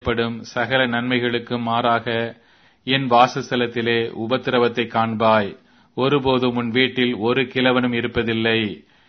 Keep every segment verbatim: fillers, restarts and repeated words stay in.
அருளப்படும் சகல நன்மைகளுக்கும் மாறாக என் வாசஸ்தலத்திலே உபத்திரவத்தை காண்பாய். ஒருபோதும் உன் வீட்டில் ஒரு கிழவனும் இருப்பதில்லை.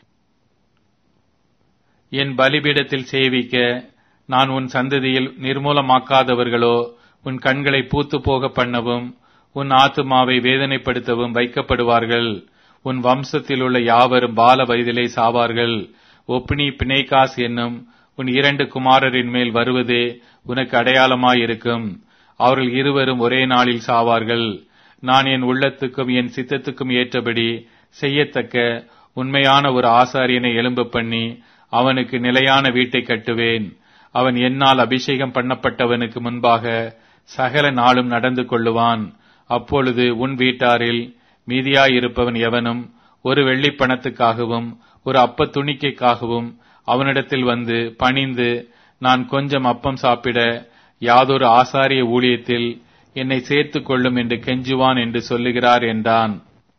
என் பலிபீடத்தில் சேவிக்க நான் உன் சந்ததியில் நிர்மூலமாக்காதவர்களோ உன் கண்களை பூத்து போக பண்ணவும் உன் ஆத்துமாவை வேதனைப்படுத்தவும் வைக்கப்படுவார்கள். உன் வம்சத்தில் உள்ள யாவரும் பால வயதிலே சாவார்கள். ஒப்னி பிணைகாஸ் என்னும் உன் இரண்டு குமாரரின் மேல் வருவதே உனக்கு அடையாளமாயிருக்கும். அவர்கள் இருவரும் ஒரே நாளில் சாவார்கள். நான் என் உள்ளத்துக்கும் என் சித்தத்துக்கும் ஏற்றபடி செய்யத்தக்க உண்மையான ஒரு ஆசாரியனை எழும்ப பண்ணி அவனுக்கு நிலையான வீட்டை கட்டுவேன். அவன் என்னால் அபிஷேகம் பண்ணப்பட்டவனுக்கு முன்பாக சகல நாளும் நடந்து கொள்ளுவான். அப்பொழுது உன் வீட்டாரில் மீதியாயிருப்பவன் எவனும் ஒரு வெள்ளி பணத்துக்காகவும் ஒரு அப்ப துணிக்கைக்காகவும் அவனிடத்தில் வந்து பணிந்து நான் கொஞ்சம் அப்பம் சாப்பிட யாதொரு ஆசாரிய ஊழியத்தில் என்னை சேர்த்துக் கொள்ளும் என்று கெஞ்சுவான் என்று சொல்லுகிறார் என்றான்.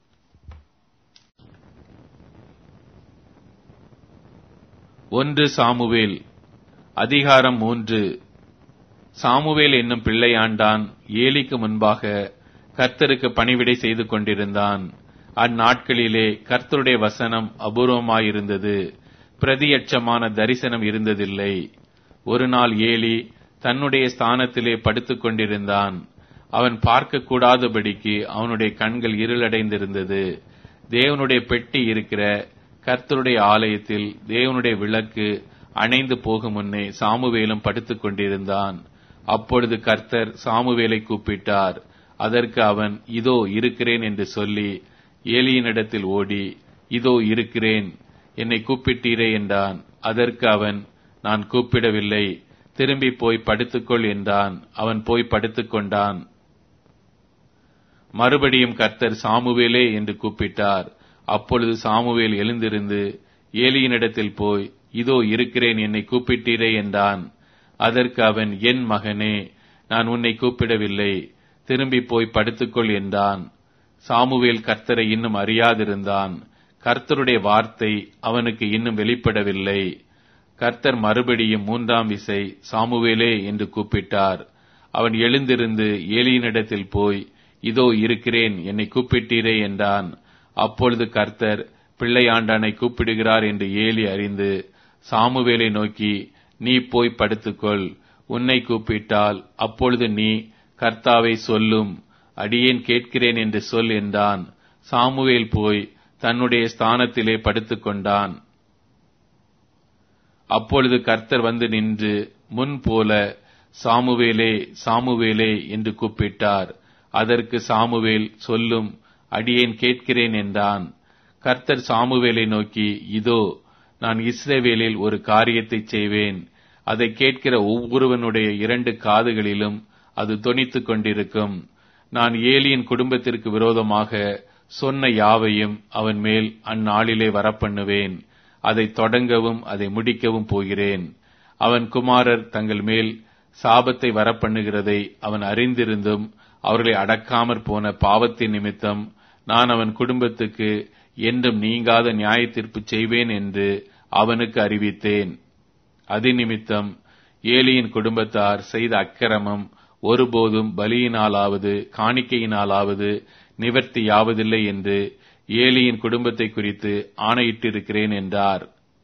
ஒன்று சாமுவேல் அதிகாரம் மூன்று. சாமுவேல் என்னும் பிள்ளையாண்டான் ஏலிக்கு முன்பாக கர்த்தருக்கு பணிவிடை செய்து கொண்டிருந்தான். அந்நாட்களிலே கர்த்தருடைய வசனம் அபூர்வமாயிருந்தது. பிரதியட்சமான தரிசனம் இருந்ததில்லை. ஒரு நாள் ஏலி தன்னுடைய ஸ்தானத்திலே படுத்துக் கொண்டிருந்தான். அவன் பார்க்க கூடாதபடிக்கு அவனுடைய கண்கள் இருளடைந்திருந்தது. தேவனுடைய பெட்டி இருக்கிற கர்த்தருடைய ஆலயத்தில் தேவனுடைய விளக்கு அணைந்து போகும் முன்னே சாமுவேலும் படுத்துக் கொண்டிருந்தான். அப்பொழுது கர்த்தர் சாமுவேலை கூப்பிட்டார். அதற்கு அவன் இதோ இருக்கிறேன் என்று சொல்லி ஏலியினிடத்தில் ஓடி இதோ இருக்கிறேன், என்னை கூப்பிட்டீரே என்றான். அதற்கு அவன் நான் கூப்பிடவில்லை, திரும்பி போய் படுத்துக்கொள் என்றான். அவன் போய் படுத்துக் கொண்டான். மறுபடியும் கர்த்தர் சாமுவேலே என்று கூப்பிட்டார். அப்பொழுது சாமுவேல் எழுந்திருந்து ஏலியினிடத்தில் போய் இதோ இருக்கிறேன், என்னை கூப்பிட்டீரே என்றான். அதற்கு அவன் என் மகனே, நான் உன்னை கூப்பிடவில்லை, திரும்பி போய் படுத்துக்கொள் என்றான். சாமுவேல் கர்த்தரை இன்னும் அறியாதிருந்தான். கர்த்தருடைய வார்த்தை அவனுக்கு இன்னும் வெளிப்படவில்லை. கர்த்தர் மறுபடியும் மூன்றாம் விசை சாமுவேலே என்று கூப்பிட்டார். அவன் எழுந்திருந்து ஏலியினிடத்தில் போய் இதோ இருக்கிறேன், என்னை கூப்பிட்டீரே என்றான். அப்பொழுது கர்த்தர் பிள்ளையாண்டானை கூப்பிடுகிறார் என்று ஏலி அறிந்து சாமுவேலை நோக்கி நீ போய் படுத்துக்கொள், உன்னை கூப்பிட்டால் அப்பொழுது நீ கர்த்தாவை சொல்லும், அடியேன் கேட்கிறேன் என்று சொல் என்றான். சாமுவேல் போய் தன்னுடைய ஸ்தானத்திலே படுத்துக் கொண்டான். அப்பொழுது கர்த்தர் வந்து நின்று முன் போல சாமுவேலே சாமுவேலே என்று கூப்பிட்டார். அதற்கு சாமுவேல் சொல்லும், அடியேன் கேட்கிறேன் என்றான். கர்த்தர் சாமுவேலை நோக்கி இதோ நான் இஸ்ரவேலில் ஒரு காரியத்தை செய்வேன், அதை கேட்கிற ஒவ்வொருவனுடைய இரண்டு காதுகளிலும் அது தொனித்துக் கொண்டிருக்கும். நான் ஏலியின் குடும்பத்திற்கு விரோதமாக சொன்ன யாவையும் அவன் மேல் அந்நாளிலே வரப்பண்ணுவேன். அதை தொடங்கவும் அதை முடிக்கவும் போகிறேன். அவன் குமாரர் தங்கள் மேல் சாபத்தை வரப்பண்ணுகிறதை அவன் அறிந்திருந்தும் அவர்களை அடக்காமற் போன பாவத்தின் நிமித்தம் நான் அவன் குடும்பத்துக்கு என்றும் நீங்காத நியாய தீர்ப்பு செய்வேன் என்று அவனுக்கு அறிவித்தேன். அது நிமித்தம் ஏலியின் குடும்பத்தார் செய்த அக்கிரமம் ஒருபோதும் பலியினாலாவது காணிக்கையினாலாவது நிவர்த்தியாவதில்லை என்று ஏலியின் குடும்பத்தை குறித்து ஆணையிட்டிருக்கிறேன் என்றார்.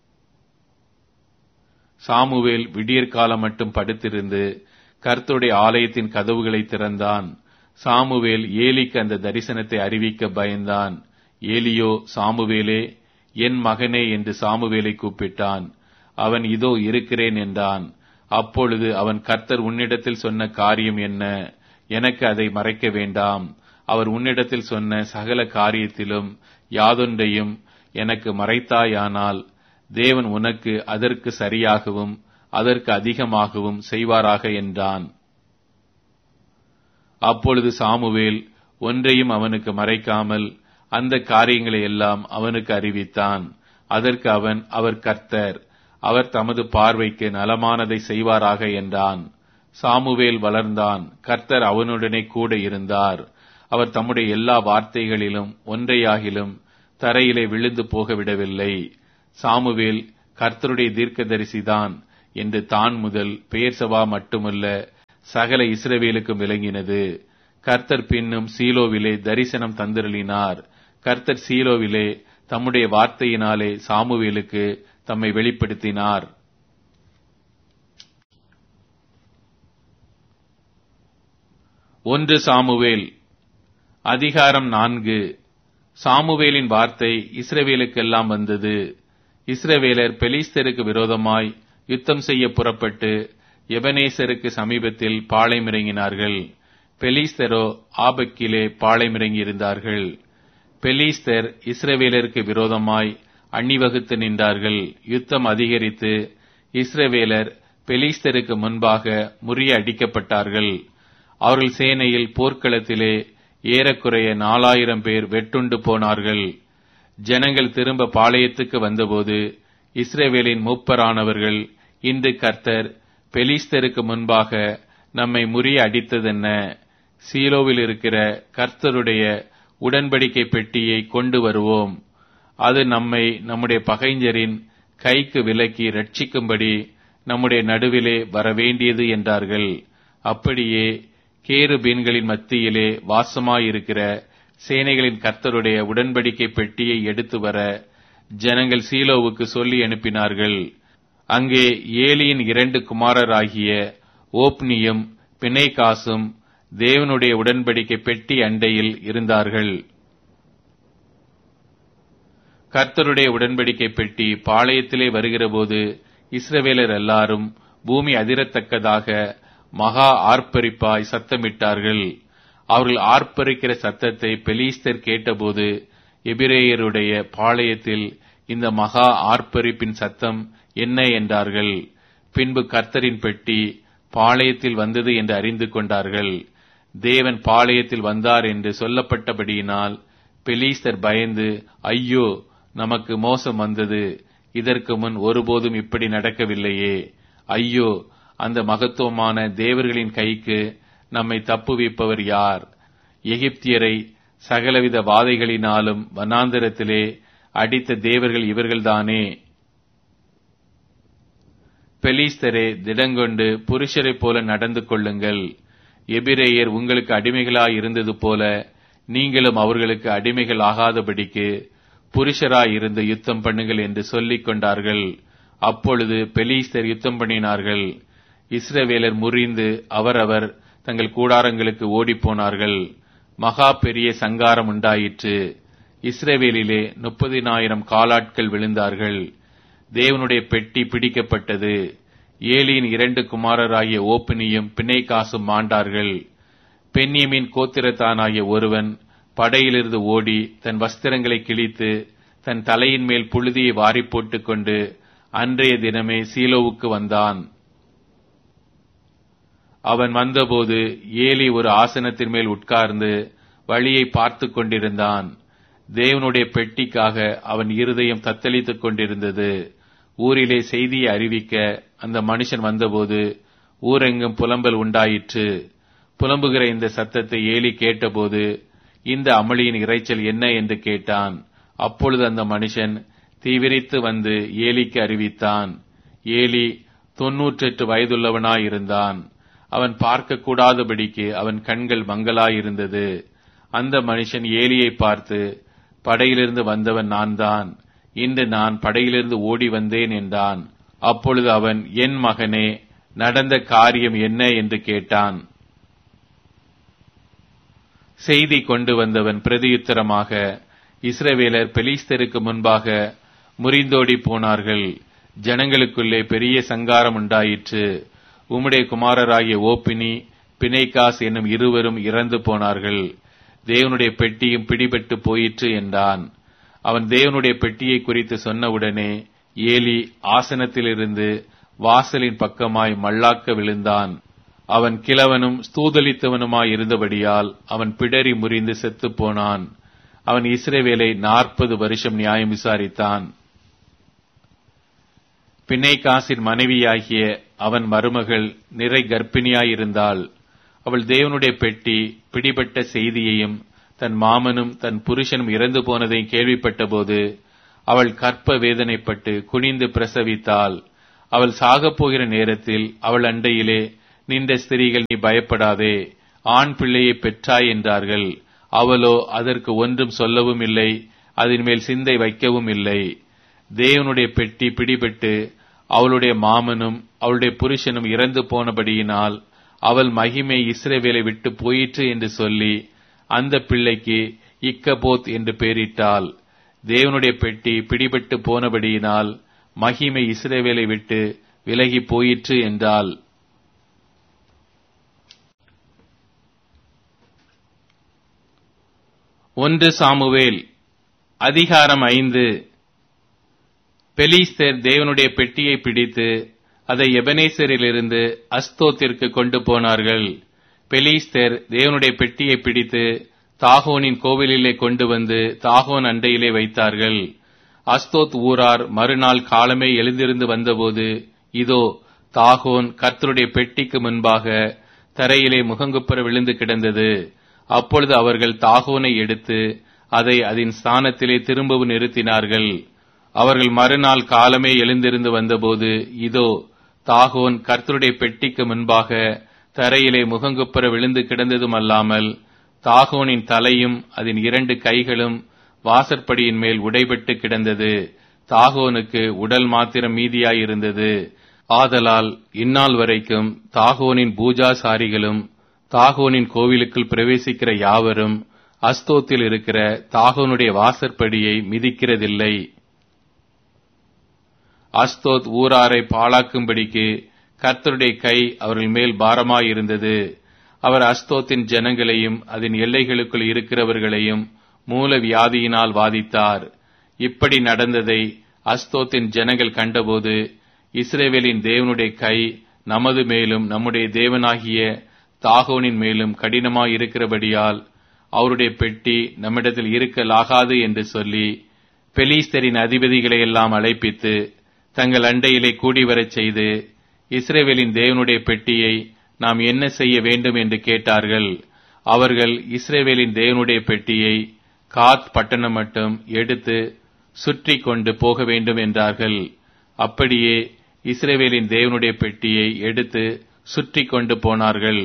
சாமுவேல் விடியற்காலம் மட்டும் படுத்திருந்து கர்த்தருடைய ஆலயத்தின் கதவுகளை திறந்தான். சாமுவேல் ஏலிக்கு அந்த தரிசனத்தை அறிவிக்க பயந்தான். ஏலியோ சாமுவேலே, என் மகனே என்று சாமுவேலை கூப்பிட்டான். அவன் இதோ இருக்கிறேன் என்றான். அப்பொழுது அவன் கர்த்தர் உன்னிடத்தில் சொன்ன காரியம் என்ன? எனக்கு அதை மறைக்க வேண்டாம். அவர் உன்னிடத்தில் சொன்ன சகல காரியத்திலும் யாதொன்றையும் எனக்கு மறைத்தாயானால் தேவன் உனக்கு அதற்கு சரியாகவும் அதற்கு அதிகமாகவும் செய்வாராக என்றான். அப்பொழுது சாமுவேல் ஒன்றையும் அவனுக்கு மறைக்காமல் அந்த காரியங்களை எல்லாம் அவனுக்கு அறிவித்தான். அதற்கு அவன் அவர் கர்த்தர், அவர் தமது பார்வைக்கு நலமானதை செய்வாராக என்றான். சாமுவேல் வளர்ந்தான். கர்த்தர் அவனுடனே கூட இருந்தார். அவர் தம்முடைய எல்லா வார்த்தைகளிலும் ஒன்றையாகிலும் தரையிலே விழுந்து போக விடவில்லை. சாமுவேல் கர்த்தருடைய தீர்க்கதரிசிதான் என்று தான் முதல் பெயர்சபா மட்டுமல்ல சகல இஸ்ரவேலுக்கும் விளங்கினது. கர்த்தர் பின்னும் சீலோவிலே தரிசனம் தந்திருளினார். கர்த்தர் சீலோவிலே தம்முடைய வார்த்தையினாலே சாமுவேலுக்கு தம்மை வெளிப்படுத்தினார். ஒன்று சாமுவேல் அதிகாரம் நான்கு. சாமுவேலின் வார்த்தை இஸ்ரவேலுக்கெல்லாம் வந்தது. இஸ்ரவேலர் பெலிஸ்தருக்கு விரோதமாய் யுத்தம் செய்ய புறப்பட்டு எபனேசருக்கு சமீபத்தில் பாளையமிறங்கினார்கள். பெலிஸ்தரோ ஆபக்கிலே பாளையமிறங்கியிருந்தார்கள். பெலிஸ்தர் இஸ்ரவேலருக்கு விரோதமாய் அணிவகுத்து நின்றார்கள். யுத்தம் அதிகரித்து இஸ்ரவேலர் பெலிஸ்தருக்கு முன்பாக முறியடிக்கப்பட்டார்கள். அவர்கள் சேனையில் போர்க்களத்திலே ஏறக்குறைய நாலாயிரம் பேர் வெட்டுண்டு போனார்கள். ஜனங்கள் திரும்ப பாளையத்துக்கு வந்தபோது இஸ்ரவேலின் மூப்பரானவர்கள், இன்று கர்த்தர் பெலிஸ்தருக்கு முன்பாக நம்மை முறிய அடித்ததென்ன? சீலோவில் இருக்கிற கர்த்தருடைய உடன்படிக்கை பெட்டியை கொண்டு வருவோம். அது நம்மை நம்முடைய பகைஞரின் கைக்கு விலக்கி ரட்சிக்கும்படி நம்முடைய நடுவிலே வரவேண்டியது என்றார்கள். அப்படியே கேருபீன்களின் மத்தியிலே வாசமாயிருக்கிற சேனைகளின் கர்த்தருடைய உடன்படிக்கை பெட்டியை எடுத்து வர ஜனங்கள் சீலோவுக்கு சொல்லி அனுப்பினார்கள். அங்கே ஏலியின் இரண்டு குமாரராகிய ஓப்னியும் பிணைகாசும் தேவனுடைய உடன்படிக்கை பெட்டி அண்டையில் இருந்தார்கள். கர்த்தருடைய உடன்படிக்கை பெட்டி பாளையத்திலே வருகிறபோது இஸ்ரவேலர் எல்லாரும் பூமி அதிரத்தக்கதாக மகா ஆர்ப்பரிப்பாய் சத்தமிட்டார்கள். அவர்கள் ஆர்ப்பரிக்கிற சத்தத்தை பெலிஸ்தர் கேட்டபோது, எபிரேயருடைய பாளையத்தில் இந்த மகா ஆர்ப்பரிப்பின் சத்தம் என்ன என்றார்கள். பின்பு கர்த்தரின் பெட்டி பாளையத்தில் வந்தது என்று அறிந்து கொண்டார்கள். தேவன் பாளையத்தில் வந்தார் என்று சொல்லப்பட்டபடியினால் பெலிஸ்தர் பயந்து, ஐயோ, நமக்கு மோசம் வந்தது, இதற்கு முன் ஒருபோதும் இப்படி நடக்கவில்லையே, ஐயோ, அந்த மகத்துவமான தேவர்களின் கைக்கு நம்மை தப்புவிப்பவர் யார்? எகிப்தியரை சகலவித வாதைகளினாலும் வனாந்தரத்திலே அடித்த தேவர்கள் இவர்கள்தானே. பெலிஸ்தரே, திடங்கொண்டு புருஷரைப் போல நடந்து கொள்ளுங்கள். எபிரேயர் உங்களுக்கு அடிமைகளாய் இருந்தது போல நீங்களும் அவர்களுக்கு அடிமைகள் ஆகாதபடிக்கு புருஷராய் இருந்து யுத்தம் பண்ணுங்கள் என்று சொல்லிக் கொண்டார்கள். அப்பொழுது பெலிஸ்தர் யுத்தம் பண்ணினார்கள். இஸ்ரவேலர் முறிந்து அவரவர் தங்கள் கூடாரங்களுக்கு ஓடிப்போனார்கள். மகா பெரிய சங்காரம் உண்டாயிற்று. இஸ்ரவேலிலே முப்பதினாயிரம் காலாட்கள் விழுந்தார்கள். தேவனுடைய பெட்டி பிடிக்கப்பட்டது. ஏலியின் இரண்டு குமாரராகிய ஓப்னியும் பிணைகாசும் மாண்டார்கள். பென்யமீன் கோத்திரத்தானாகிய ஒருவன் படையிலிருந்து ஓடி தன் வஸ்திரங்களை கிழித்து தன் தலையின் மேல் புழுதியை வாரி போட்டுக் கொண்டு அன்றைய தினமே சீலோவுக்கு வந்தான். அவன் வந்தபோது ஏலி ஒரு ஆசனத்தின் மேல் உட்கார்ந்து வழியை பார்த்து கொண்டிருந்தான். தேவனுடைய பெட்டிக்காக அவன் இருதயம் தத்தளித்துக் கொண்டிருந்தது. ஊரிலே செய்தியை அறிவிக்க அந்த மனுஷன் வந்தபோது ஊரெங்கும் புலம்பல் உண்டாயிற்று. புலம்புகிற இந்த சத்தத்தை ஏலி கேட்டபோது, இந்த அமளியின் இரைச்சல் என்ன என்று கேட்டான். அப்பொழுது அந்த மனுஷன் தீவிரித்து வந்து ஏலிக்கு அறிவித்தான். ஏலி தொன்னூற்றெட்டு வயதுள்ளவனாயிருந்தான். அவன் பார்க்க கூடாதபடிக்கு அவன் கண்கள் மங்கலாயிருந்தது. அந்த மனுஷன் ஏலியை பார்த்து, படையிலிருந்து வந்தவன் நான் தான். இன்று நான் படையிலிருந்து ஓடி வந்தேன் என்றான். அப்பொழுது அவன், என் மகனே, நடந்த காரியம் என்ன என்று கேட்டான். செய்தி கொண்டு வந்தவன் பிரதியுத்தரமாக, இஸ்ரவேலர் பெலிஸ்தருக்கு முன்பாக முறிந்தோடி போனார்கள். ஜனங்களுக்குள்ளே பெரிய சங்காரம் உண்டாயிற்று. உம்முடைய குமாரராகிய ஓப்பினி பிணைகாஸ் என்னும் இருவரும் இறந்து போனார்கள். தேவனுடைய பெட்டியும் பிடிபட்டு போயிற்று என்றான். அவன் தேவனுடைய பெட்டியை குறித்து சொன்னவுடனே ஏலி ஆசனத்திலிருந்து வாசலின் பக்கமாய் மல்லாக்க விழுந்தான். அவன் கிழவனும் ஸ்தூதலித்தவனுமாய் இருந்தபடியால் அவன் பிடரி முறிந்து செத்துப் போனான். அவன் இஸ்ரவேலை நாற்பது வருஷம் நியாயம் விசாரித்தான். பிணைகாசின் மனைவியாகிய அவன் மருமகள் நிறை கர்ப்பிணியாயிருந்தாள். அவள் தேவனுடைய பெட்டி பிடிபட்ட செய்தியையும் தன் மாமனும் தன் புருஷனும் இறந்து போனதையும் கேள்விப்பட்டபோது அவள் கற்ப வேதனைப்பட்டு குனிந்து பிரசவித்தாள். அவள் சாகப் போகிற நேரத்தில் அவள் அண்டையிலே நின்ற ஸ்திரீகள், நீ பயப்படாதே, ஆண் பிள்ளையை பெற்றாய் என்றார்கள். அவளோ அதற்கு ஒன்றும் சொல்லவும் இல்லை, அதன் மேல் சிந்தை வைக்கவும் இல்லை. தேவனுடைய பெட்டி பிடிபட்டு அவளுடைய மாமனும் அவளுடைய புருஷனும் இறந்து போனபடியினால் அவள் மகிமை இஸ்ரவேலை விட்டு போயிற்று என்று சொல்லி அந்த பிள்ளைக்கு இக்கபோத் என்று பெயரிட்டாள். தேவனுடைய பெட்டி பிடிபட்டு போனபடியினால் மகிமை இஸ்ரவேலை விட்டு விலகி போயிற்று என்றாள். ஒன்று சாமுவேல் அதிகாரம் ஐந்து. பெலிஸ்தர் தேவனுடைய பெட்டியை பிடித்து அதை எபனேசரிலிருந்து அஸ்தோத்திற்கு கொண்டு போனார்கள். பெலிஸ்தர் தேவனுடைய பெட்டியை பிடித்து தாகோனின் கோவிலிலே கொண்டு வந்து தாகோன் அண்டையிலே வைத்தார்கள். அஸ்தோத் ஊரார் மறுநாள் காலமே எழுந்திருந்து வந்தபோது, இதோ தாகோன் கர்த்தருடைய பெட்டிக்கு முன்பாக தரையிலே முகங்குப்புற விழுந்து கிடந்தது. அப்பொழுது அவர்கள் தாகோனை எடுத்து அதை அதன் ஸ்தானத்திலே திரும்பவும் நிறுத்தினார்கள். அவர்கள் மறுநாள் காலமே எழுந்திருந்து வந்தபோது, இதோ தாகோன் கர்த்தருடைய பெட்டிக்கு முன்பாக தரையிலே முகங்குப்புற விழுந்து கிடந்ததும் அல்லாமல் தாகோனின் தலையும் அதன் இரண்டு கைகளும் வாசற்படியின் மேல் உடைபட்டு கிடந்தது. தாகோனுக்கு உடல் மாத்திரம் மீதியாயிருந்தது. ஆதலால் இந்நாள் வரைக்கும் தாகோனின் பூஜாசாரிகளும் தாகோனின் கோவிலுக்குள் பிரவேசிக்கிற யாவரும் அஸ்தோத்தில் இருக்கிற தாகோனுடைய வாசற்படியை மிதிக்கிறதில்லை. அஸ்தோத் ஊராரை பாழாக்கும்படிக்கு கர்த்தருடைய கை அவர்கள் மேல் பாரமாயிருந்தது. அவர் அஸ்தோத்தின் ஜனங்களையும் அதன் எல்லைகளுக்குள் இருக்கிறவர்களையும் மூல வியாதியினால் வாதித்தார். இப்படி நடந்ததை அஸ்தோத்தின் ஜனங்கள் கண்டபோது, இஸ்ரவேலின் தேவனுடைய கை நமது மேலும் நம்முடைய தேவனாகிய தாகோனின் மேலும் கடினமாயிருக்கிறபடியால் அவருடைய பெட்டி நம்மிடத்தில் இருக்கலாகாது என்று சொல்லி பெலிஸ்தரின் அதிபதிகளை எல்லாம் அழைப்பித்து தங்கள் அண்டையிலே கூடிவரச் செய்து, இஸ்ரவேலின் தேவனுடைய பெட்டியை நாம் என்ன செய்ய வேண்டும் என்று கேட்டார்கள். அவர்கள் இஸ்ரவேலின் தேவனுடைய பெட்டியை காத் பட்டணம் மட்டும் எடுத்து சுற்றி கொண்டு போக வேண்டும் என்றார்கள். அப்படியே இஸ்ரவேலின் தேவனுடைய பெட்டியை எடுத்து சுற்றி கொண்டு போனார்கள்.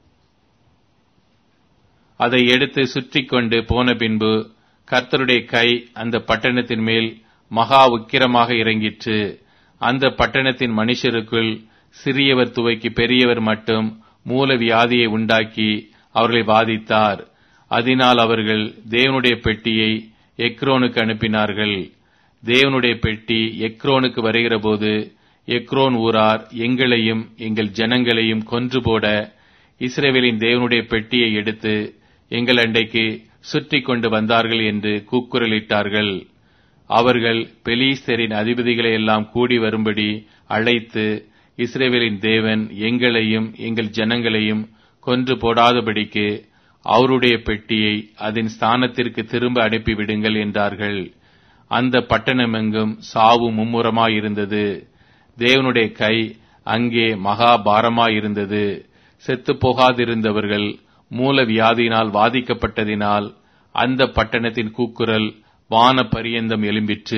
அதை எடுத்து சுற்றி கொண்டு போன பின்பு கர்த்தருடைய கை அந்த பட்டணத்தின் மேல் மகா உக்கிரமாக இறங்கிற்று. அந்த பட்டணத்தின் மனுஷருக்குள் சிறியவர் துவைக்கு பெரியவர் மட்டும் மூல வியாதியை உண்டாக்கி அவர்களை வாதித்தார். அதனால் அவர்கள் தேவனுடைய பெட்டியை எக்ரோனுக்கு அனுப்பினார்கள். தேவனுடைய பெட்டி எக்ரோனுக்கு வருகிற போது எக்ரோன் ஊரார் எங்களையும் எங்கள் ஜனங்களையும் கொன்று போட இஸ்ரவேலின் தேவனுடைய பெட்டியை எடுத்து எங்கள் அண்டைக்கு சுற்றி கொண்டு வந்தார்கள் என்று கூக்குரலிட்டார்கள். அவர்கள் பெலிஸ்தரின் அதிபதிகளை எல்லாம் கூடி வரும்படி அழைத்து, இஸ்ரவேலின் தேவன் எங்களையும் எங்கள் ஜனங்களையும் கொன்று போடாதபடிக்கு அவருடைய பெட்டியை அதன் ஸ்தானத்திற்கு திரும்ப அனுப்பிவிடுங்கள் என்றார்கள். அந்த பட்டணமெங்கும் சாவு மும்முரமாயிருந்தது. தேவனுடைய கை அங்கே மகா பாரமாயிருந்தது. செத்து போகாதிருந்தவர்கள் மூல வியாதியினால் வாதிக்கப்பட்டதினால் அந்த பட்டணத்தின் கூக்குரல் வான பரியந்தம் எழும்பிற்று.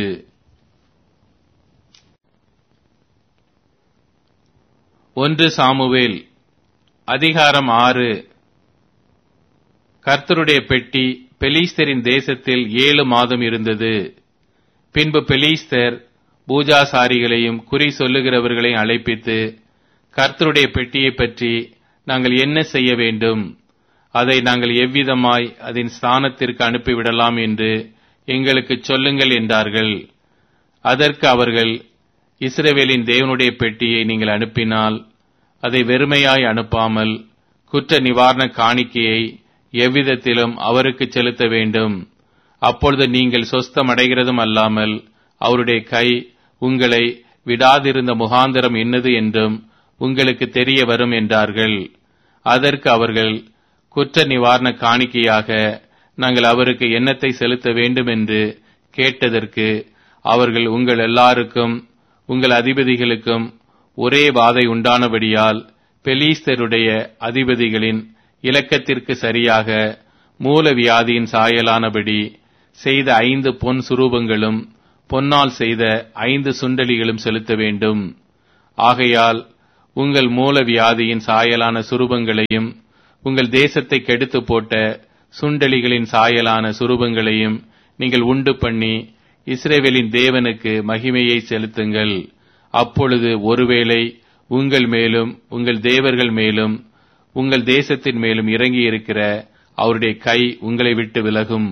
ஒன்று சாமுவேல் அதிகாரம் ஆறு. கர்த்தருடைய பெட்டி பெலிஸ்தரின் தேசத்தில் ஏழு மாதம் இருந்தது. பின்பு பெலிஸ்தர் பூஜாசாரிகளையும் குறி சொல்லுகிறவர்களையும் அழைப்பித்து, கர்த்தருடைய பெட்டியை பற்றி நாங்கள் என்ன செய்ய வேண்டும், அதை நாங்கள் எவ்விதமாய் அதன் ஸ்தானத்திற்கு அனுப்பிவிடலாம் என்று எங்களுக்கு சொல்லுங்கள் என்றார்கள். அதற்கு அவர்கள், இஸ்ரவேலின் தேவனுடைய பெட்டியை நீங்கள் அனுப்பினால் அதை வெறுமையாய் அனுப்பாமல் குற்ற நிவாரண காணிக்கையை எவ்விதத்திலும் அவருக்கு செலுத்த வேண்டும். அப்பொழுது நீங்கள் சொஸ்தமடைகிறதும் அல்லாமல் அவருடைய கை உங்களை விடாதிருந்த முகாந்திரம் என்னது என்றும் உங்களுக்கு தெரிய வரும் என்றார்கள். அதற்கு அவர்கள், குற்ற நிவாரண காணிக்கையாக நாங்கள் அவருக்கு என்னத்தை செலுத்த வேண்டும் என்று கேட்டதற்கு அவர்கள், உங்கள் எல்லாருக்கும் உங்கள் அதிபதிகளுக்கும் ஒரே வாதை உண்டானபடியால் பெலிஸ்தருடைய அதிபதிகளின் இலக்கத்திற்கு சரியாக மூல வியாதியின் சாயலானபடி செய்த ஐந்து பொன் சுரூபங்களும் பொன்னால் செய்த ஐந்து சுண்டலிகளும் செலுத்த வேண்டும். ஆகையால் உங்கள் மூல வியாதியின் சாயலான சுரூபங்களையும் உங்கள் தேசத்தை கெடுத்து போட்ட சுண்டலிகளின் சாயலான சுரூபங்களையும் நீங்கள் உண்டு பண்ணி இஸ்ரவேலின் தேவனுக்கு மகிமையை செலுத்துங்கள். அப்பொழுது ஒருவேளை உங்கள் மேலும் உங்கள் தேவர்கள் மேலும் உங்கள் தேசத்தின் மேலும் இறங்கி இருக்கிற அவருடைய கை உங்களை விட்டு விலகும்.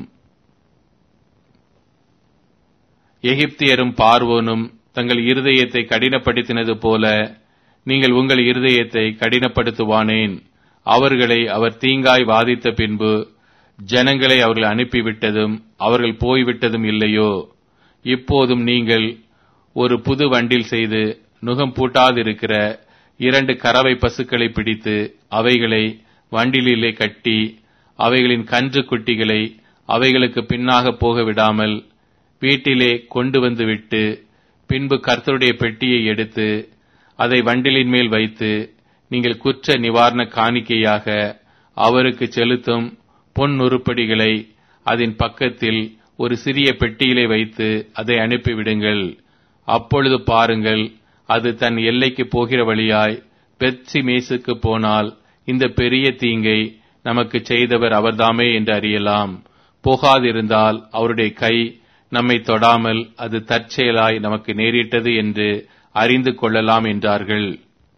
எகிப்தியரும் பார்வோனும் தங்கள் இருதயத்தை கடினப்படுத்தினது போல நீங்கள் உங்கள் இருதயத்தை கடினப்படுத்துவானேன். அவர்களை அவர் தீங்காய் வாதித்த பின்பு ஜனங்களை அவர்கள் அனுப்பிவிட்டதும் அவர்கள் போய்விட்டதும் இல்லையோ? இப்போதும் நீங்கள் ஒரு புது வண்டில் செய்து நுகம் பூட்டாதிருக்கிற இரண்டு கறவை பசுக்களை பிடித்து அவைகளை வண்டிலே கட்டி அவைகளின் கன்று குட்டிகளை அவைகளுக்கு பின்னாக போக விடாமல் வீட்டிலே கொண்டு வந்து விட்டு பின்பு கர்த்தருடைய பெட்டியை எடுத்து அதை வண்டிலின் மேல் வைத்து நீங்கள் குற்ற நிவாரண காணிக்கையாக அவருக்கு செலுத்தும் பொன் உருப்படிகளை அதன் பக்கத்தில் ஒரு சிறிய பெட்டியிலே வைத்து அதை அனுப்பிவிடுங்கள். அப்பொழுது பாருங்கள், அது தன் எல்லைக்கு போகிற வழியாய் பெத்சிமேசுக்கு போனால் இந்த பெரிய தீங்கை நமக்கு செய்தவர் அவர்தாமே என்று அறியலாம். போகாதிருந்தால் அவருடைய கை நம்மை தொடாமல் அது தற்செயலாய் நமக்கு நேரிட்டது என்று அறிந்து கொள்ளலாம் என்றார்கள்.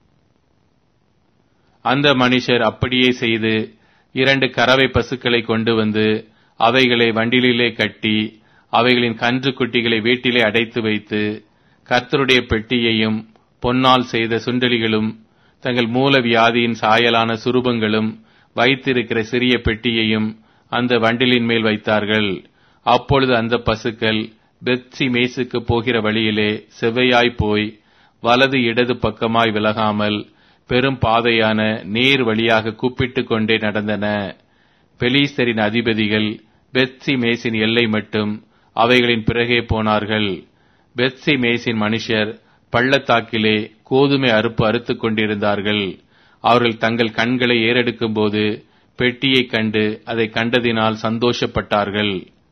அந்த மனுஷர் அப்படியே செய்து இரண்டு கறவை பசுக்களை கொண்டு வந்து அவைகளை வண்டிலே கட்டி அவைகளின் கன்று குட்டிகளை வீட்டிலே அடைத்து வைத்து கர்த்தருடைய பெட்டியையும் பொன்னால் செய்த சுண்டலிகளும் தங்கள் மூல வியாதியின் சாயலான சுரூபங்களும் வைத்திருக்கிற சிறிய பெட்டியையும் அந்த வண்டிலின் மேல் வைத்தார்கள். அப்பொழுது அந்த பசுக்கள் பெத்சிமேசுக்கு போகிற வழியிலே செவ்வையாய் போய் வலது இடது பக்கமாய் விலகாமல் பெரும் பாதையான நேர் வழியாக கூப்பிட்டுக் கொண்டே நடந்தன. பெலிஸ்தரின் அதிபதிகள் பெத்சிமேசின் எல்லை மட்டும் அவைகளின் பிறகே போனார்கள். பெத்சிமேசின் மனுஷர் பள்ளத்தாக்கிலே கோதுமை அறுப்பு அறுத்துக் கொண்டிருந்தார்கள். அவர்கள் தங்கள் கண்களை ஏறெடுக்கும் போது பெட்டியை கண்டு அதை கண்டதினால் சந்தோஷப்பட்டார்கள்.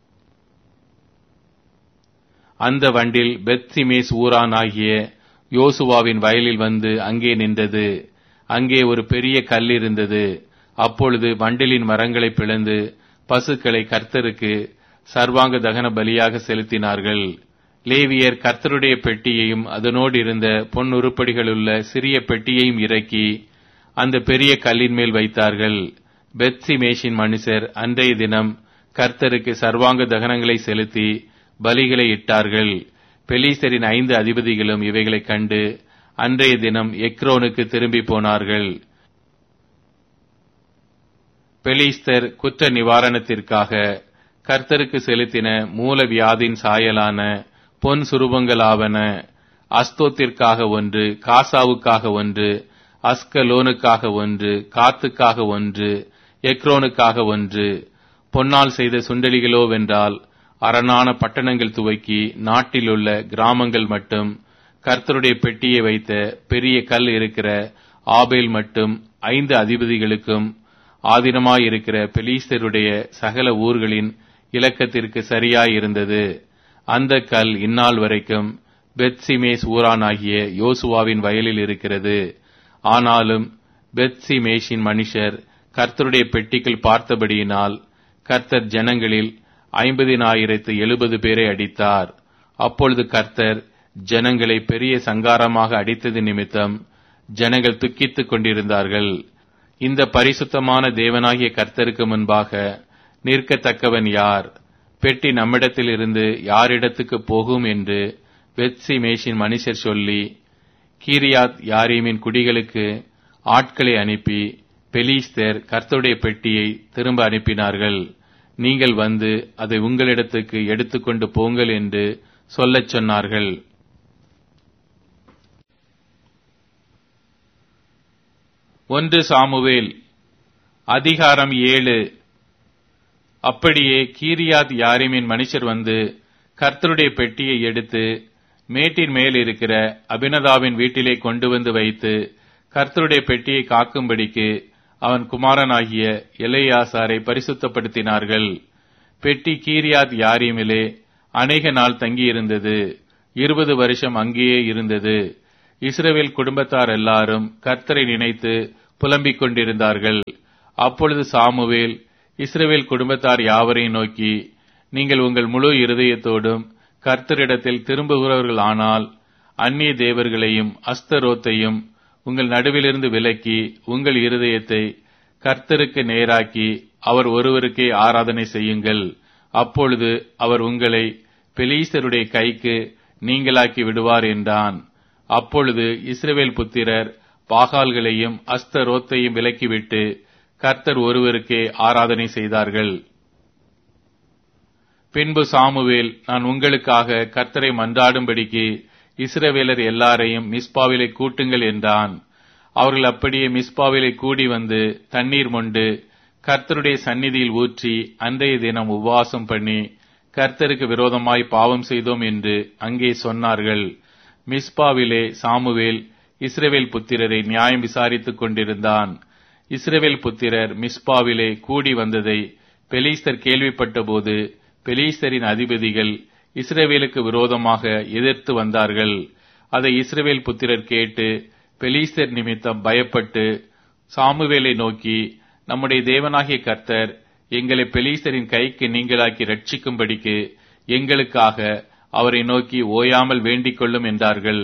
அந்த வண்டில் பெத்சிமேஸ் ஊரான் ஆகிய யோசுவாவின் வயலில் வந்து அங்கே நின்றது. அங்கே ஒரு பெரிய கல் இருந்தது. அப்பொழுது வண்டிலின் மரங்களை பிளந்து பசுக்களை கர்த்தருக்கு சர்வாங்க தகன பலியாக செலுத்தினார்கள். லேவியர் கர்த்தருடைய பெட்டியையும் அதனோடு இருந்த பொன் உருப்படிகளுள்ள சிறிய பெட்டியையும் இறக்கி அந்த பெரிய கல்லின் மேல் வைத்தார்கள். பெத்சிமேஷின் மனுஷர் அன்றைய தினம் கர்த்தருக்கு சர்வாங்க தகனங்களை செலுத்தி பலிகளை இட்டார்கள். பெலிஸ்தரின் ஐந்து அதிபதிகளும் இவைகளை கண்டு அன்றைய தினம் எக்ரோனுக்கு திரும்பி போனார்கள். பெலிஸ்தர் குற்ற நிவாரணத்திற்காக கர்த்தருக்கு செலுத்தின மூல வியாதின் சாயலான பொன் சுரூபங்களாவன அஸ்தோத்திற்காக ஒன்று, காசாவுக்காக ஒன்று, அஸ்கலோனுக்காக ஒன்று, காத்துக்காக ஒன்று, எக்ரோனுக்காக ஒன்று. பொன்னால் செய்த சுண்டலிகளோவென்றால் அரணான பட்டணங்கள் துவக்கி நாட்டிலுள்ள கிராமங்கள் மட்டும் கர்த்தருடைய பெட்டியை வைத்த பெரிய கல் இருக்கிற ஆபேல் மட்டும் ஐந்து அதிபதிகளுக்கும் ஆதீனமாயிருக்கிற பெலிஸ்தருடைய சகல ஊர்களின் இலக்கத்திற்கு சரியாயிருந்தது. அந்த கல் இந்நாள் வரைக்கும் பெத்சிமேஸ் ஊரானாகிய யோசுவாவின் வயலில் இருக்கிறது. ஆனாலும் பெத்சிமேஷின் மனுஷர் கர்த்தருடைய பெட்டிக்குள் பார்த்தபடியினால் கர்த்தர் ஜனங்களில் ஐம்பதினாயிரத்து எழுபது பேரை அடித்தார். அப்பொழுது கர்த்தர் ஜனங்களை பெரிய சங்காரமாக அடித்தது நிமித்தம் ஜனங்கள் துக்கித்துக் கொண்டிருந்தார்கள். இந்த பரிசுத்தமான தேவனாகிய கர்த்தருக்கு முன்பாக நிற்கத்தக்கவன் யார்? பெட்டி நம்மிடத்தில் இருந்து யாரிடத்துக்கு போகும் என்று பெத்சிமேஷின் மனுஷர் சொல்லி கீரியாத் யாரீமின் குடிகளுக்கு ஆட்களை அனுப்பி பெலிஸ்தர் கர்த்தருடைய பெட்டியை திரும்ப அனுப்பினார்கள். நீங்கள் வந்து அதை உங்களிடத்துக்கு எடுத்துக்கொண்டு போங்கள் என்று சொல்லச் சொன்னார்கள். ஒன்று சாமுவேல் அதிகாரம் ஏழு. அப்படியே கீரியாத் யாரீமின் மனுஷர் வந்து கர்த்தருடைய பெட்டியை எடுத்து மேட்டின் மேல் இருக்கிற அபினதாவின் வீட்டிலே கொண்டு வந்து வைத்து கர்த்தருடைய பெட்டியை காக்கும்படிக்கு அவன் குமாரனாகிய எலெயாசாரை பரிசுத்தப்படுத்தினார்கள். பெட்டி கீரியாத் யாரீமிலே அநேக நாள் தங்கியிருந்தது. இருபது வருஷம் அங்கேயே இருந்தது. இஸ்ரவேல் குடும்பத்தார் எல்லாரும் கர்த்தரை நினைத்து புலம்பிக் கொண்டிருந்தார்கள். அப்பொழுது சாமுவேல் இஸ்ரவேல் குடும்பத்தார் யாவரையும் நோக்கி, நீங்கள் உங்கள் முழு இருதயத்தோடும் கர்த்தரிடத்தில் திரும்புகிறவர்கள் ஆனால் அந்நிய தேவர்களையும் அஸ்தரோத்தையும் உங்கள் நடுவிலிருந்து விலக்கி உங்கள் இருதயத்தை கர்த்தருக்கு நேராக்கி அவர் ஒருவருக்கே ஆராதனை செய்யுங்கள். அப்பொழுது அவர் உங்களை பெலீஸ்தருடைய கைக்கு நீங்களாக்கி விடுவார் என்றான். அப்பொழுது இஸ்ரவேல் புத்திரர் பாகால்களையும் அஸ்தரோத்தையும் விலக்கிவிட்டு கர்த்தர் ஒருவருக்கே ஆராதனை செய்தார்கள். பின்பு சாமுவேல், நான் உங்களுக்காக கர்த்தரை மன்றாடும்படிக்கு இஸ்ரவேலர் எல்லாரையும் மிஸ்பாவிலே கூட்டுங்கள் என்றான். அவர்கள் அப்படியே மிஸ்பாவிலே கூடி வந்து தண்ணீர் மொண்டு கர்த்தருடைய சந்நிதியில் ஊற்றி அன்றைய தினம் உபவாசம் பண்ணி கர்த்தருக்கு விரோதமாய் பாவம் செய்தோம் என்று அங்கே சொன்னார்கள். மிஸ்பாவிலே சாமுவேல் இஸ்ரவேல் புத்திரரை நியாயம் விசாரித்துக் கொண்டிருந்தான். இஸ்ரவேல் புத்திரர் மிஸ்பாவிலே கூடி வந்ததை பெலீஸ்தர் கேள்விப்பட்டபோது பெலீஸ்தரின் அதிபதிகள் இஸ்ரவேலுக்கு விரோதமாக எதிர்த்து வந்தார்கள். அதை இஸ்ரவேல் புத்திரர் கேட்டு பெலீஸ்தர் நிமித்தம் பயப்பட்டு சாமுவேலை நோக்கி, நம்முடைய தேவனாகிய கர்த்தர் எங்களை பெலீஸ்தரின் கைக்கு நீங்களாக்கி ரட்சிக்கும்படிக்கு எங்களுக்காக அவரை நோக்கி ஓயாமல் வேண்டிக் கொள்ளும் என்றார்கள்.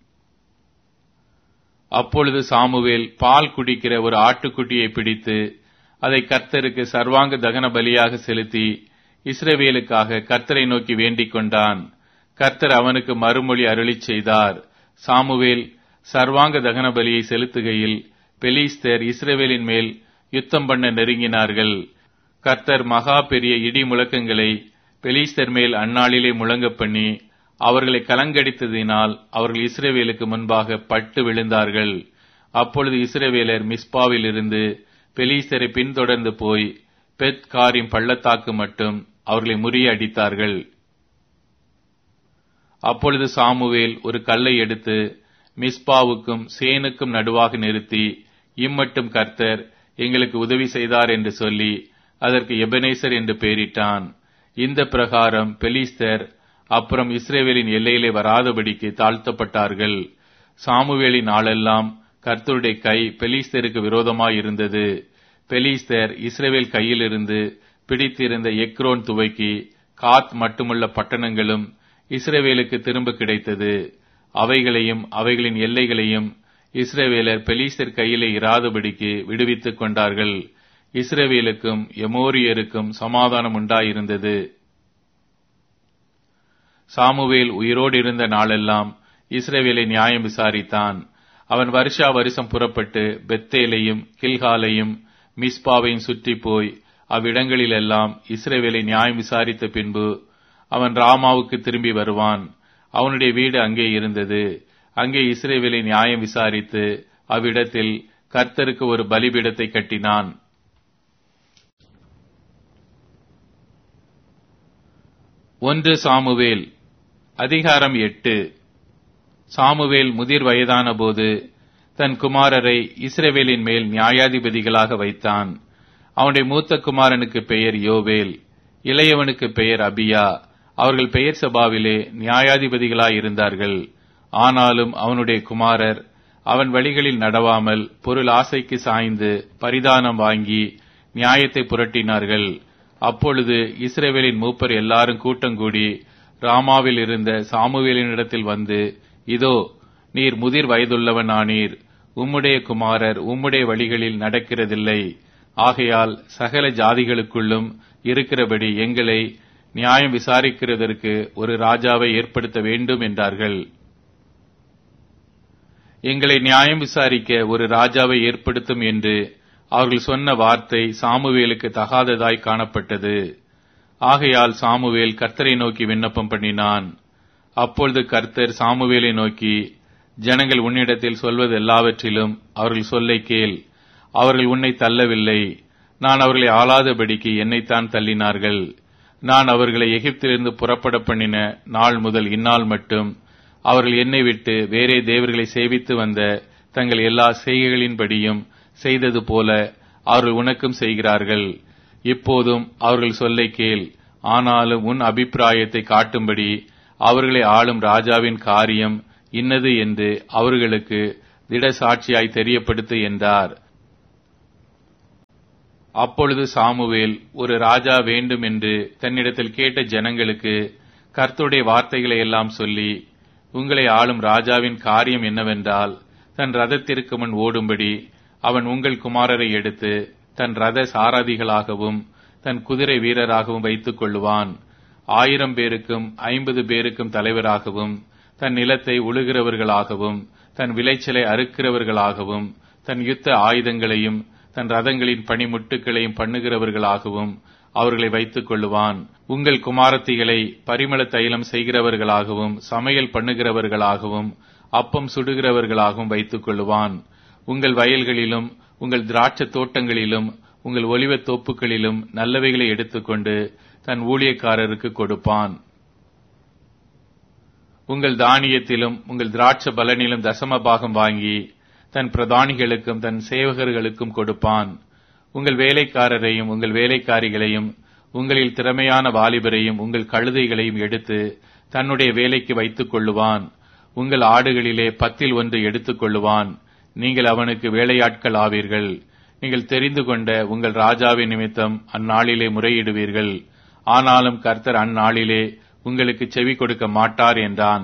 அப்பொழுது சாமுவேல் பால் குடிக்கிற ஒரு ஆட்டுக்குட்டியை பிடித்து அதை கர்த்தருக்கு சர்வாங்க தகன பலியாக செலுத்தி இஸ்ரவேலுக்காக கர்த்தரை நோக்கி வேண்டிக் கொண்டான். கர்த்தர் அவனுக்கு மறுமொழி அருளிச் செய்தார். சாமுவேல் சர்வாங்க தகன பலியை செலுத்துகையில் பெலீஸ்தர் இஸ்ரவேலின் மேல் யுத்தம் பண்ண நெருங்கினார்கள். கர்த்தர் மகா பெரிய இடி முழக்கங்களை பெலீஸ்தர் மேல் அந்நாளிலே முழங்க பண்ணி அவர்களை கலங்கடித்ததினால் அவர்கள் இஸ்ரவேலுக்கு முன்பாக பட்டு விழுந்தார்கள். அப்பொழுது இஸ்ரவேலர் மிஸ்பாவில் இருந்து பெலீஸ்தரை பின்தொடர்ந்து போய் பெத் காரிம் பள்ளத்தாக்கு மட்டும் அவர்களை முறியடித்தார்கள். அப்பொழுது சாமுவேல் ஒரு கல்லை எடுத்து மிஸ்பாவுக்கும் சேனுக்கும் நடுவாக நிறுத்தி, இம்மட்டும் கர்த்தர் எங்களுக்கு உதவி செய்தார் என்று சொல்லி அதற்கு எபனேசர் என்று பெயரிட்டான். இந்த பிரகாரம் பெலிஸ்தர் அப்புறம் இஸ்ரவேலின் எல்லையிலே வராதபடிக்கு தாழ்த்தப்பட்டார்கள். சாமுவேலின் நாளெல்லாம் கர்த்தருடைய கை பெலிஸ்தருக்கு விரோதமாயிருந்தது. பெலிஸ்தர் இஸ்ரவேல் கையிலிருந்து பிடித்திருந்த எக்ரோன் துவக்கி காத் மட்டுமுள்ள பட்டணங்களும் இஸ்ரவேலுக்கு திரும்ப கிடைத்தது. அவைகளையும் அவைகளின் எல்லைகளையும் இஸ்ரவேலர் பெலிஸ்தர் கையிலே இராதபடிக்கு விடுவித்துக் கொண்டார்கள். இஸ்ரவேலுக்கும் எமோரியருக்கும் சமாதானம் உண்டாயிருந்தது. சாமுவேல் உயிரோடு இருந்த நாளெல்லாம் இஸ்ரவேலை நியாயம் விசாரித்தான். அவன் வருஷா வருஷம் புறப்பட்டு பெத்தேலையும் கில்காலையும் மிஸ்பாவையும் சுற்றி போய் அவ்விடங்களிலெல்லாம் இஸ்ரவேலை நியாயம் விசாரித்த பின்பு அவன் ராமாவுக்கு திரும்பி வருவான். அவனுடைய வீடு அங்கே இருந்தது. அங்கே இஸ்ரவேலை நியாயம் விசாரித்து அவ்விடத்தில் கர்த்தருக்கு ஒரு பலிபீடத்தை கட்டினான். ஒன்று சாமுவேல் அதிகாரம் எட்டு. சாமுவேல் முதிர் வயதான போது தன் குமாரரை இஸ்ரவேலின் மேல் நியாயாதிபதிகளாக வைத்தான். அவனுடைய மூத்த குமாரனுக்கு பெயர் யோவேல், இளையவனுக்கு பெயர் அபியா. அவர்கள் பெயர் சபாவிலே நியாயாதிபதிகளாயிருந்தார்கள். ஆனாலும் அவனுடைய குமாரர் அவன் வழிகளில் நடவாமல் பொருள் ஆசைக்கு சாய்ந்து பரிதானம் வாங்கி நியாயத்தை புரட்டினார்கள். அப்பொழுது இஸ்ரவேலின் மூப்பர் எல்லாரும் கூட்டங்கூடி ராமாவில் இருந்த சாமுவேலினிடத்தில் வந்து, இதோ நீர் முதிர் வயதுள்ளவன் ஆனீர், உம்முடைய குமாரர் உம்முடைய வழிகளில் நடக்கிறதில்லை. ஆகையால் சகல ஜாதிகளுக்குள்ளும் இருக்கிறபடி எங்களை நியாயம் விசாரிக்கிறதற்கு ஒரு ராஜாவை ஏற்படுத்த வேண்டும் என்றார்கள். எங்களை நியாயம் விசாரிக்க ஒரு ராஜாவை ஏற்படுத்தும் என்று அவர்கள் சொன்ன வார்த்தை சாமுவேலுக்கு தகாததாய் காணப்பட்டது. ஆகையால் சாமுவேல் கர்த்தரை நோக்கி விண்ணப்பம் பண்ணினான். அப்பொழுது கர்த்தர் சாமுவேலை நோக்கி, ஜனங்கள் உன்னிடத்தில் சொல்வது எல்லாவற்றிலும் அவர்கள் சொல்லை கேள். அவர்கள் உன்னை தள்ளவில்லை, நான் அவர்களை ஆளாதபடிக்கு என்னைத்தான் தள்ளினார்கள். நான் அவர்களை எகிப்திலிருந்து புறப்பட பண்ணின நாள் முதல் இந்நாள் மட்டும் அவர்கள் என்னை விட்டு வேறே தேவர்களை சேவித்து வந்த தங்கள் எல்லா செய்கைகளின்படியும் செய்தது போல அவர்கள் உனக்கும் செய்கிறார்கள். இப்போதும் அவர்கள் சொல்லை கேள். ஆனாலும் உன் அபிப்பிராயத்தை காட்டும்படி அவர்களை ஆளும் ராஜாவின் காரியம் இன்னது என்று அவர்களுக்கு திட சாட்சியாய் தெரியப்படுத்து என்றார். அப்பொழுது சாமுவேல் ஒரு ராஜா வேண்டும் என்று தன்னிடத்தில் கேட்ட ஜனங்களுக்கு கர்த்தருடைய வார்த்தைகளை எல்லாம் சொல்லி, உங்களை ஆளும் ராஜாவின் காரியம் என்னவென்றால், தன் ரதத்திற்கு முன் ஓடும்படி அவன் உங்கள் குமாரரை எடுத்து தன் ரத சாரதிகளாகவும் தன் குதிரை வீரராகவும் வைத்துக் கொள்ளுவான். ஆயிரம் பேருக்கும் ஐம்பது பேருக்கும் தலைவராகவும் தன் நிலத்தை உழுகிறவர்களாகவும் தன் விளைச்சலை அறுக்கிறவர்களாகவும் தன் யுத்த ஆயுதங்களையும் தன் ரதங்களின் பணிமுட்டுகளையும் பண்ணுகிறவர்களாகவும் அவர்களை வைத்துக் கொள்ளுவான். உங்கள் குமாரத்திகளை பரிமள தைலம் செய்கிறவர்களாகவும் சமையல் பண்ணுகிறவர்களாகவும் அப்பம் சுடுகிறவர்களாகவும் வைத்துக் கொள்ளுவான். உங்கள் வயல்களிலும் உங்கள் திராட்சை தோட்டங்களிலும் உங்கள் ஒலிவத் தோப்புகளிலும் நல்லவைகளை எடுத்துக்கொண்டு தன் ஊழியக்காரருக்கு கொடுப்பான். உங்கள் தானியத்திலும் உங்கள் திராட்சை பலனிலும் தசம பாகம் வாங்கி தன் பிரதானிகளுக்கும் தன் சேவகர்களுக்கும் கொடுப்பான். உங்கள் வேலைக்காரரையும் உங்கள் வேலைக்காரிகளையும் உங்களில் திறமையான வாலிபரையும் உங்கள் கழுதைகளையும் எடுத்து தன்னுடைய வேலைக்கு வைத்துக் கொள்ளுவான். உங்கள் ஆடுகளிலே பத்தில் ஒன்று எடுத்துக் கொள்ளுவான். நீங்கள் அவனுக்கு வேலையாட்கள் ஆவீர்கள். நீங்கள் தெரிந்து கொண்ட உங்கள் ராஜாவின் நிமித்தம் அந்நாளிலே முறையிடுவீர்கள். ஆனாலும் கர்த்தர் அந்நாளிலே உங்களுக்கு செவி கொடுக்க மாட்டார் என்றான்.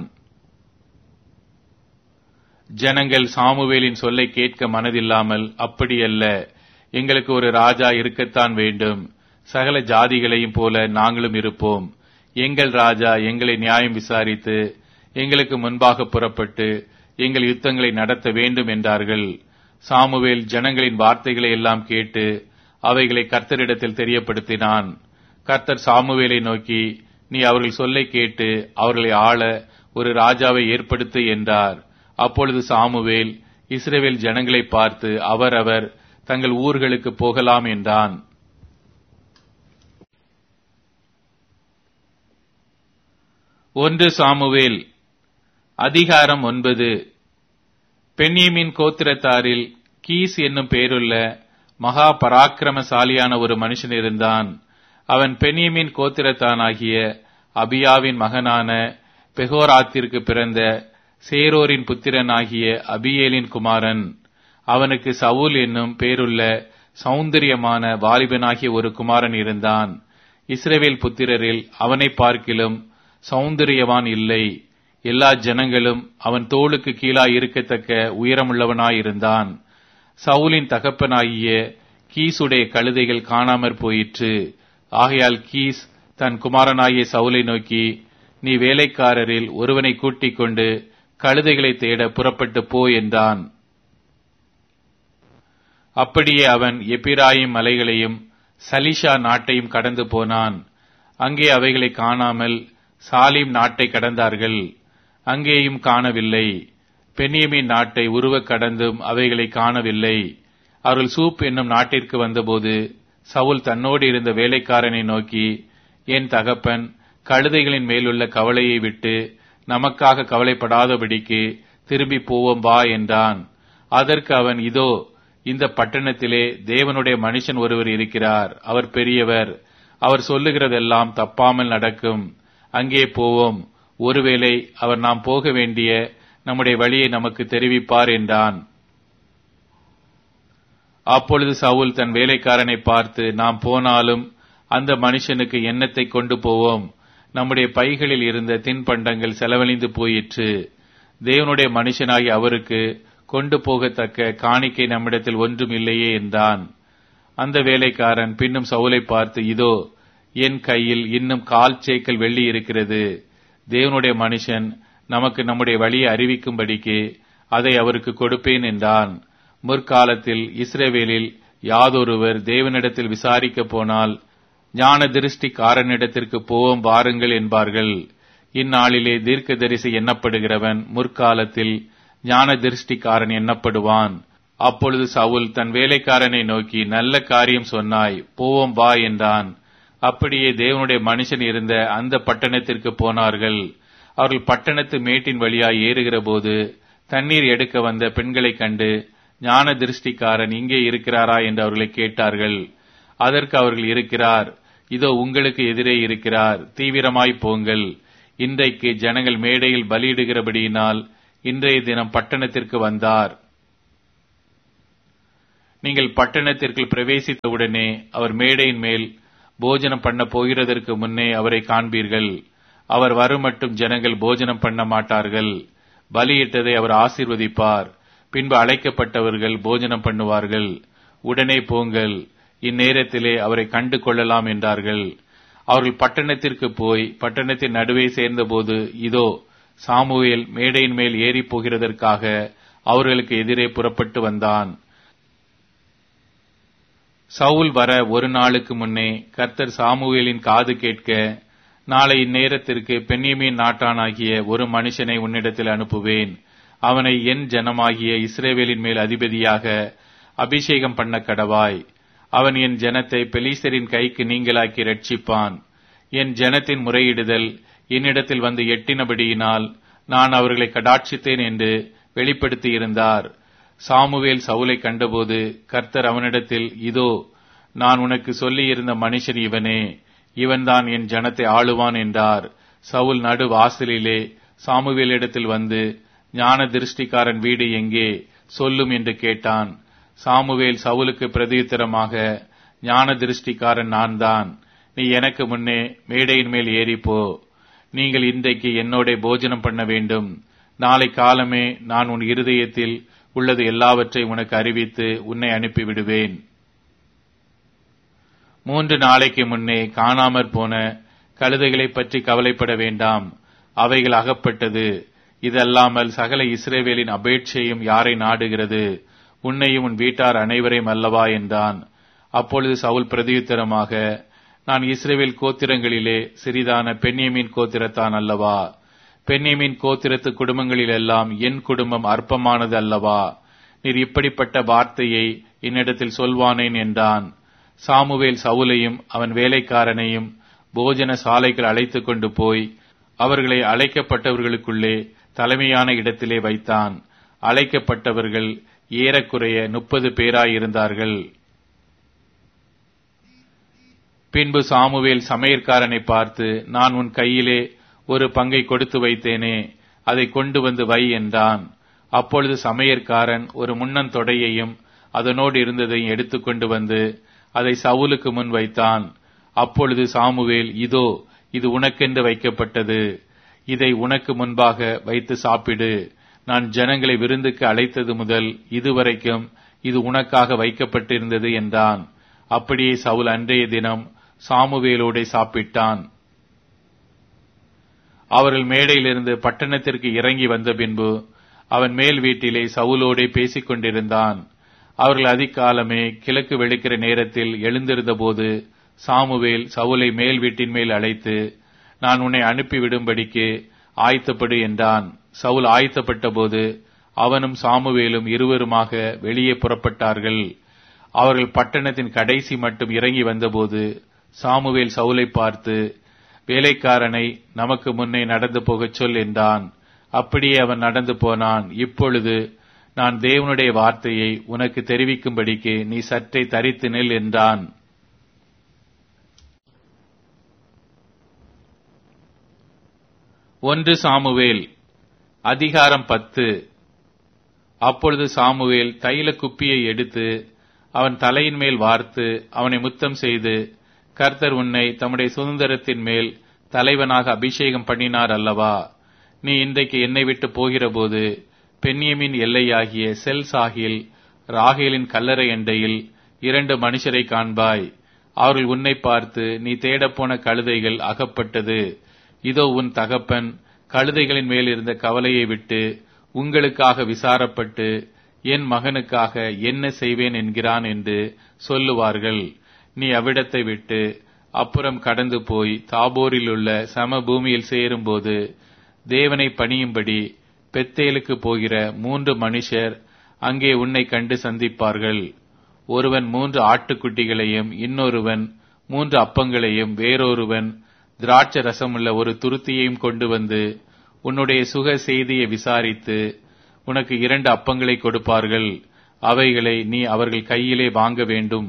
ஜனங்கள் சாமுவேலின் சொல்லை கேட்க மனதில்லாமல், அப்படியல்ல, எங்களுக்கு ஒரு ராஜா இருக்கத்தான் வேண்டும், சகல ஜாதிகளையும் போல நாங்களும் இருப்போம், எங்கள் ராஜா எங்களை நியாயம் விசாரித்து எங்களுக்கு முன்பாக புறப்பட்டு எங்கள் யுத்தங்களை நடத்த வேண்டும் என்றார்கள். சாமுவேல் ஜனங்களின் வார்த்தைகளை எல்லாம் கேட்டு அவைகளை கர்த்தரிடத்தில் தெரியப்படுத்தினான். கர்த்தர் சாமுவேலை நோக்கி, நீ அவர்கள் சொல்லை கேட்டு அவர்களை ஆள ஒரு ராஜாவை ஏற்படுத்து என்றார். அப்பொழுது சாமுவேல் இஸ்ரவேல் ஜனங்களை பார்த்து, அவரவர் தங்கள் ஊர்களுக்கு போகலாம் என்றான். ஒன்று சாமுவேல் அதிகாரம் ஒன்பது. பென்யமீன் கோத்திரத்தாரில் கீஸ் என்னும் பேருள்ள மகா பராக்கிரமசாலியான ஒரு மனுஷன் இருந்தான். அவன் பென்யமீன் கோத்திரத்தானாகிய அபியாவின் மகனான பெகோராத்திற்கு பிறந்த சேரோரின் புத்திரனாகிய அபியேலின் குமாரன். அவனுக்கு சவுல் என்னும் பேருள்ள சௌந்தரியமான வாலிபனாகிய ஒரு குமாரன் இருந்தான். இஸ்ரவேல் புத்திரரில் அவனை பார்க்கிலும் சௌந்தரியவான் இல்லை. எல்லா ஜனங்களும் அவன் தோளுக்கு கீழாய் இருக்கத்தக்க உயரமுள்ளவனாயிருந்தான். சவுலின் தகப்பனாகிய கீசுடைய கழுதைகள் காணாமற் போயிற்று. ஆகையால் கீஸ் தன் குமாரனாகிய சவுலை நோக்கி, நீ வேலைக்காரரில் ஒருவனை கூட்டிக் கொண்டு கழுதைகளை தேட புறப்பட்டு போ என்றான். அப்படியே அவன் எப்பிராயிம் மலைகளையும் சலிஷா நாட்டையும் கடந்து போனான். அங்கே அவைகளை காணாமல் சாலிம் நாட்டை கடந்தார்கள். அங்கேயும் காணவில்லை. பென்யமீன் நாட்டை உருவக் கடந்தும் அவைகளை காணவில்லை. அவர்கள் சூப் என்னும் நாட்டிற்கு வந்தபோது சவுல் தன்னோடு இருந்த வேலைக்காரனை நோக்கி, என் தகப்பன் கழுதைகளின் மேலுள்ள கவலையை விட்டு நமக்காக கவலைப்படாதபடிக்கு திரும்பி போவோம் வா என்றான். அதற்கு அவன், இதோ இந்த பட்டணத்திலே தேவனுடைய மனுஷன் ஒருவர் இருக்கிறார். அவர் பெரியவர். அவர் சொல்லுகிறதெல்லாம் தப்பாமல் நடக்கும். அங்கே போவோம். ஒருவேளை அவர் நாம் போக வேண்டிய நம்முடைய வழியை நமக்கு தெரிவிப்பார் என்றான். அப்பொழுது சவுல் தன் வேலைக்காரனை பார்த்து, நாம் போனாலும் அந்த மனுஷனுக்கு எண்ணத்தை கொண்டு போவோம். நம்முடைய பைகளில் இருந்த தின்பண்டங்கள் செலவழிந்து போயிற்று. தேவனுடைய மனுஷனாகி அவருக்கு கொண்டு போகத்தக்க காணிக்கை நம்மிடத்தில் ஒன்றும் இல்லையே என்றான். அந்த வேலைக்காரன் பின்னும் சவுலை பார்த்து, இதோ என் கையில் இன்னும் கால் சேக்கல் வெள்ளி இருக்கிறது. தேவனுடைய மனுஷன் நமக்கு நம்முடைய வழியை அறிவிக்கும்படிக்கு அதை அவருக்கு கொடுப்பேன் என்றான். முற்காலத்தில் இஸ்ரவேலில் யாதொருவர் தேவனிடத்தில் விசாரிக்க போனால் ஞான திருஷ்டிக்காரனிடத்திற்கு போவோம் வாருங்கள் என்பார்கள். இந்நாளிலே தீர்க்கதரிசி எண்ணப்படுகிறவன் முற்காலத்தில் ஞான திருஷ்டிக்காரன் எண்ணப்படுவான். அப்பொழுது சவுல் தன் வேலைக்காரனை நோக்கி, நல்ல காரியம் சொன்னாய், போவோம் வா என்றான். அப்படியே தேவனுடைய மனுஷன் இருந்த அந்த பட்டணத்திற்கு போனார்கள். அவர்கள் பட்டணத்து மேட்டின் வழியாய் ஏறுகிற போது தண்ணீர் எடுக்க வந்த பெண்களைக் கண்டு, ஞான திருஷ்டிக்காரன் இங்கே இருக்கிறாரா என்று அவர்களை கேட்டார்கள். அதற்கு அவர்கள், இருக்கிறார், இதோ உங்களுக்கு எதிரே இருக்கிறார், தீவிரமாய் போங்கள். இன்றைக்கு ஜனங்கள் மேடையில் பலியிடுகிறபடியினால் இன்றைய தினம் பட்டணத்திற்கு வந்தார். நீங்கள் பட்டணத்திற்குள் பிரவேசித்தவுடனே அவர் மேடையின் மேல் போஜனம் பண்ண போகிறதற்கு முன்னே அவரை காண்பீர்கள். அவர் வருமட்டும் ஜனங்கள் போஜனம் பண்ண மாட்டார்கள். பலியிட்டதை அவர் ஆசீர்வதிப்பார். பின்பு அழைக்கப்பட்டவர்கள் போஜனம் பண்ணுவார்கள். உடனே போங்கள், இந்நேரத்திலே அவரை கண்டு கொள்ளலாம் என்றார்கள். அவர்கள் பட்டணத்திற்கு போய் பட்டணத்தின் நடுவே சேர்ந்தபோது இதோ சாமுவேல் மேடையின் மேல் ஏறி போகிறதற்காக அவர்களுக்கு எதிரே புறப்பட்டு வந்தான். சவுல் வர ஒரு நாளுக்கு முன்னே கர்த்தர் சாமுவேலின் காது கேட்க, நாளை இந்நேரத்திற்கு பென்யமீன் நாட்டானாகிய ஒரு மனுஷனை உன்னிடத்தில் அனுப்புவேன். அவனை என் ஜனமாகிய இஸ்ரவேலின் மேல் அதிபதியாக அபிஷேகம் பண்ண கடவாய். அவன் என் ஜனத்தை பெலிஸ்தரின் கைக்கு நீங்களாக்கி ரட்சிப்பான். என் ஜனத்தின் முறையிடுதல் என்னிடத்தில் வந்து எட்டினபடியினால் நான் அவர்களை கடாட்சித்தேன் என்று வெளிப்படுத்தியிருந்தார். சாமுவேல் சவுலை கண்டபோது கர்த்தர் அவனிடத்தில், இதோ நான் உனக்கு சொல்லியிருந்த மனுஷன் இவனே, இவன்தான் என் ஜனத்தை ஆளுவான் என்றார். சவுல் நடு வாசலிலே சாமுவேலிடத்தில் வந்து, ஞான திருஷ்டிக்காரன் வீடு எங்கே சொல்லும் என்று கேட்டான். சாமுவேல் சவுலுக்கு பிரதியுத்தரமாக, ஞான திருஷ்டிக்காரன் நான் தான். நீ எனக்கு முன்னே மேடையின் மேல் ஏறிப்போ. நீங்கள் இன்றைக்கு என்னோட போஜனம் பண்ண வேண்டும். நாளை காலமே நான் உன் இருதயத்தில் உள்ளது எல்லாவற்றையும் உனக்கு அறிவித்து உன்னை அனுப்பிவிடுவேன். மூன்று நாளைக்கு முன்னே காணாமற் போன கழுதைகளை பற்றி கவலைப்பட வேண்டாம், அவைகள் அகப்பட்டது. இதல்லாமல் சகல இஸ்ரவேலின் அபேட்சையும் யாரை நாடுகிறது? உன்னையும் உன் வீட்டார் அனைவரையும் அல்லவா என்றான். அப்பொழுது சவுல் பிரதியுத்தரமாக, நான் இஸ்ரவேல் கோத்திரங்களிலே சிறிதான பென்யமீன் கோத்திரத்தான் அல்லவா? பென்யமீன் கோத்திரத்து குடும்பங்களிலெல்லாம் என் குடும்பம் அற்பமானது அல்லவா? நீர் இப்படிப்பட்ட வார்த்தையை என்னிடத்தில் சொல்வானேன் என்றான். சாமுவேல் சவுலையும் அவன் வேலைக்காரனையும் போஜன சாலைகள் அழைத்துக் கொண்டு போய் அவர்களை அழைக்கப்பட்டவர்களுக்குள்ளே தலைமையான இடத்திலே வைத்தான். அழைக்கப்பட்டவர்கள் ஏறக்குறைய முப்பது பேராயிருந்தார்கள். பின்பு சாமுவேல் சமையற்காரனை பார்த்து, நான் உன் கையிலே ஒரு பங்கை கொடுத்து வைத்தேனே, அதை கொண்டு வந்து வை என்றான். அப்பொழுது சமையற்காரன் ஒரு முன்னன் தொடையையும் அதனோடு இருந்ததையும் எடுத்துக்கொண்டு வந்து அதை சவுலுக்கு முன் வைத்தான். அப்பொழுது சாமுவேல், இதோ இது உனக்கென்று வைக்கப்பட்டது, இதை உனக்கு முன்பாக வைத்து சாப்பிடு. நான் ஜனங்களை விருந்துக்கு அழைத்தது முதல் இதுவரைக்கும் இது உனக்காக வைக்கப்பட்டிருந்தது என்றான். அப்படியே சவுல் அன்றைய தினம் சாமுவேலோடே சாப்பிட்டான். அவர்கள் மேடையிலிருந்து பட்டணத்திற்கு இறங்கி வந்த பின்பு அவன் மேல் வீட்டிலே சவுலோடே பேசிக் கொண்டிருந்தான். அவர்கள் அதிகாலமே கிழக்கு வெளுக்கிற நேரத்தில் எழுந்திருந்த போது சாமுவேல் சவுலை மேல் வீட்டின் மேல் அழைத்து, நான் உன்னை அனுப்பிவிடும்படிக்கு ஆயத்தப்படு என்றான். சவுல் ஆயத்தப்பட்ட போது அவனும் சாமுவேலும் இருவருமாக வெளியே புறப்பட்டார்கள். அவர்கள் பட்டணத்தின் கடைசி மட்டும் இறங்கி வந்தபோது சாமுவேல் சவுலை பார்த்து, வேலைக்காரனை நமக்கு முன்னே நடந்து போகச் சொல் என்றான். அப்படியே அவன் நடந்து போனான். இப்பொழுது நான் தேவனுடைய வார்த்தையை உனக்கு தெரிவிக்கும்படிக்கு நீ சற்றே தரித்து நில் என்றான். ஒன்று சாமுவேல் அதிகாரம் பத்து. அப்பொழுது சாமுவேல் தைல குப்பியை எடுத்து அவன் தலையின் மேல் வார்த்து அவனை முத்தம் செய்து, கர்த்தர் உன்னை தம்முடைய சுதந்திரத்தின் மேல் தலைவனாக அபிஷேகம் பண்ணினார் அல்லவா? நீ இன்றைக்கு என்னை விட்டு போகிற போது பென்யமீன் எல்லையாகிய செல் சாகில் ராகேலின் கல்லறை எண்டையில் இரண்டு மனுஷரை காண்பாய். அவர்கள் உன்னை பார்த்து, நீ தேடப்போன கழுதைகள் அகப்பட்டது, இதோ உன் தகப்பன் கழுதைகளின் மேல் இருந்த கவலையை விட்டு உங்களுக்காக விசாரப்பட்டு என் மகனுக்காக என்ன செய்வேன் என்கிறான் என்று சொல்லுவார்கள். நீ அவ்விடத்தை விட்டு அப்புறம் கடந்து போய் தாபோரில் உள்ள சம பூமியில் சேரும்போது தேவனை பணியும்படி பெத்தேலுக்கு போகிற மூன்று மனுஷர் அங்கே உன்னை கண்டு சந்திப்பார்கள். ஒருவன் மூன்று ஆட்டுக்குட்டிகளையும், இன்னொருவன் மூன்று அப்பங்களையும், வேறொருவன் திராட்சை ரசமுள்ள ஒரு துருத்தியையும் கொண்டு வந்து உன்னுடைய சுக செய்தியை விசாரித்து உனக்கு இரண்டு அப்பங்களை கொடுப்பார்கள். அவைகளை நீ அவர்கள் கையிலே வாங்க வேண்டும்.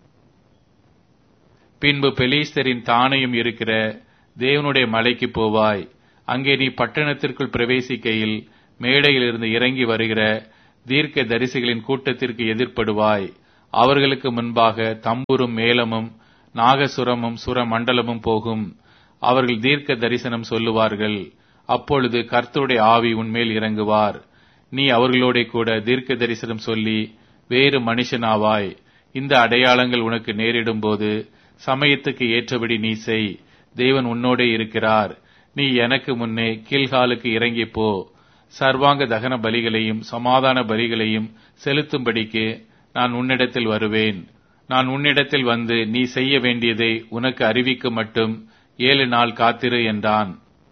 பின்பு பெலிஸ்தரின் தானையும் இருக்கிற தேவனுடைய மலைக்கு போவாய். அங்கே நீ பட்டணத்திற்குள் பிரவேசிக்கையில் மேடையிலிருந்து இறங்கி வருகிற தீர்க்க தரிசிகளின் கூட்டத்திற்கு எதிர்ப்படுவாய். அவர்களுக்கு முன்பாக தம்புரும் மேளமும் நாகசுரமும் சுரமண்டலமும் போகும். அவர்கள் தீர்க்க தரிசனம் சொல்லுவார்கள். அப்பொழுது கர்த்தருடைய ஆவி உன்மேல் இறங்குவார். நீ அவர்களோட கூட தீர்க்க தரிசனம் சொல்லி வேறு மனுஷனாவாய். இந்த அடையாளங்கள் உனக்கு நேரிடும் போது சமயத்துக்கு ஏற்றபடி நீ செய். தேவன் உன்னோடே இருக்கிறார். நீ எனக்கு முன்னே கீழ்காலுக்கு இறங்கி போ. சர்வாங்க தகன பலிகளையும் சமாதான பலிகளையும் செலுத்தும்படிக்கு நான் உன்னிடத்தில் வருவேன். நான் உன்னிடத்தில் வந்து நீ செய்ய வேண்டியதை உனக்கு அறிவிக்க மட்டும் ஏழு நாள் காத்திரு என்றான்.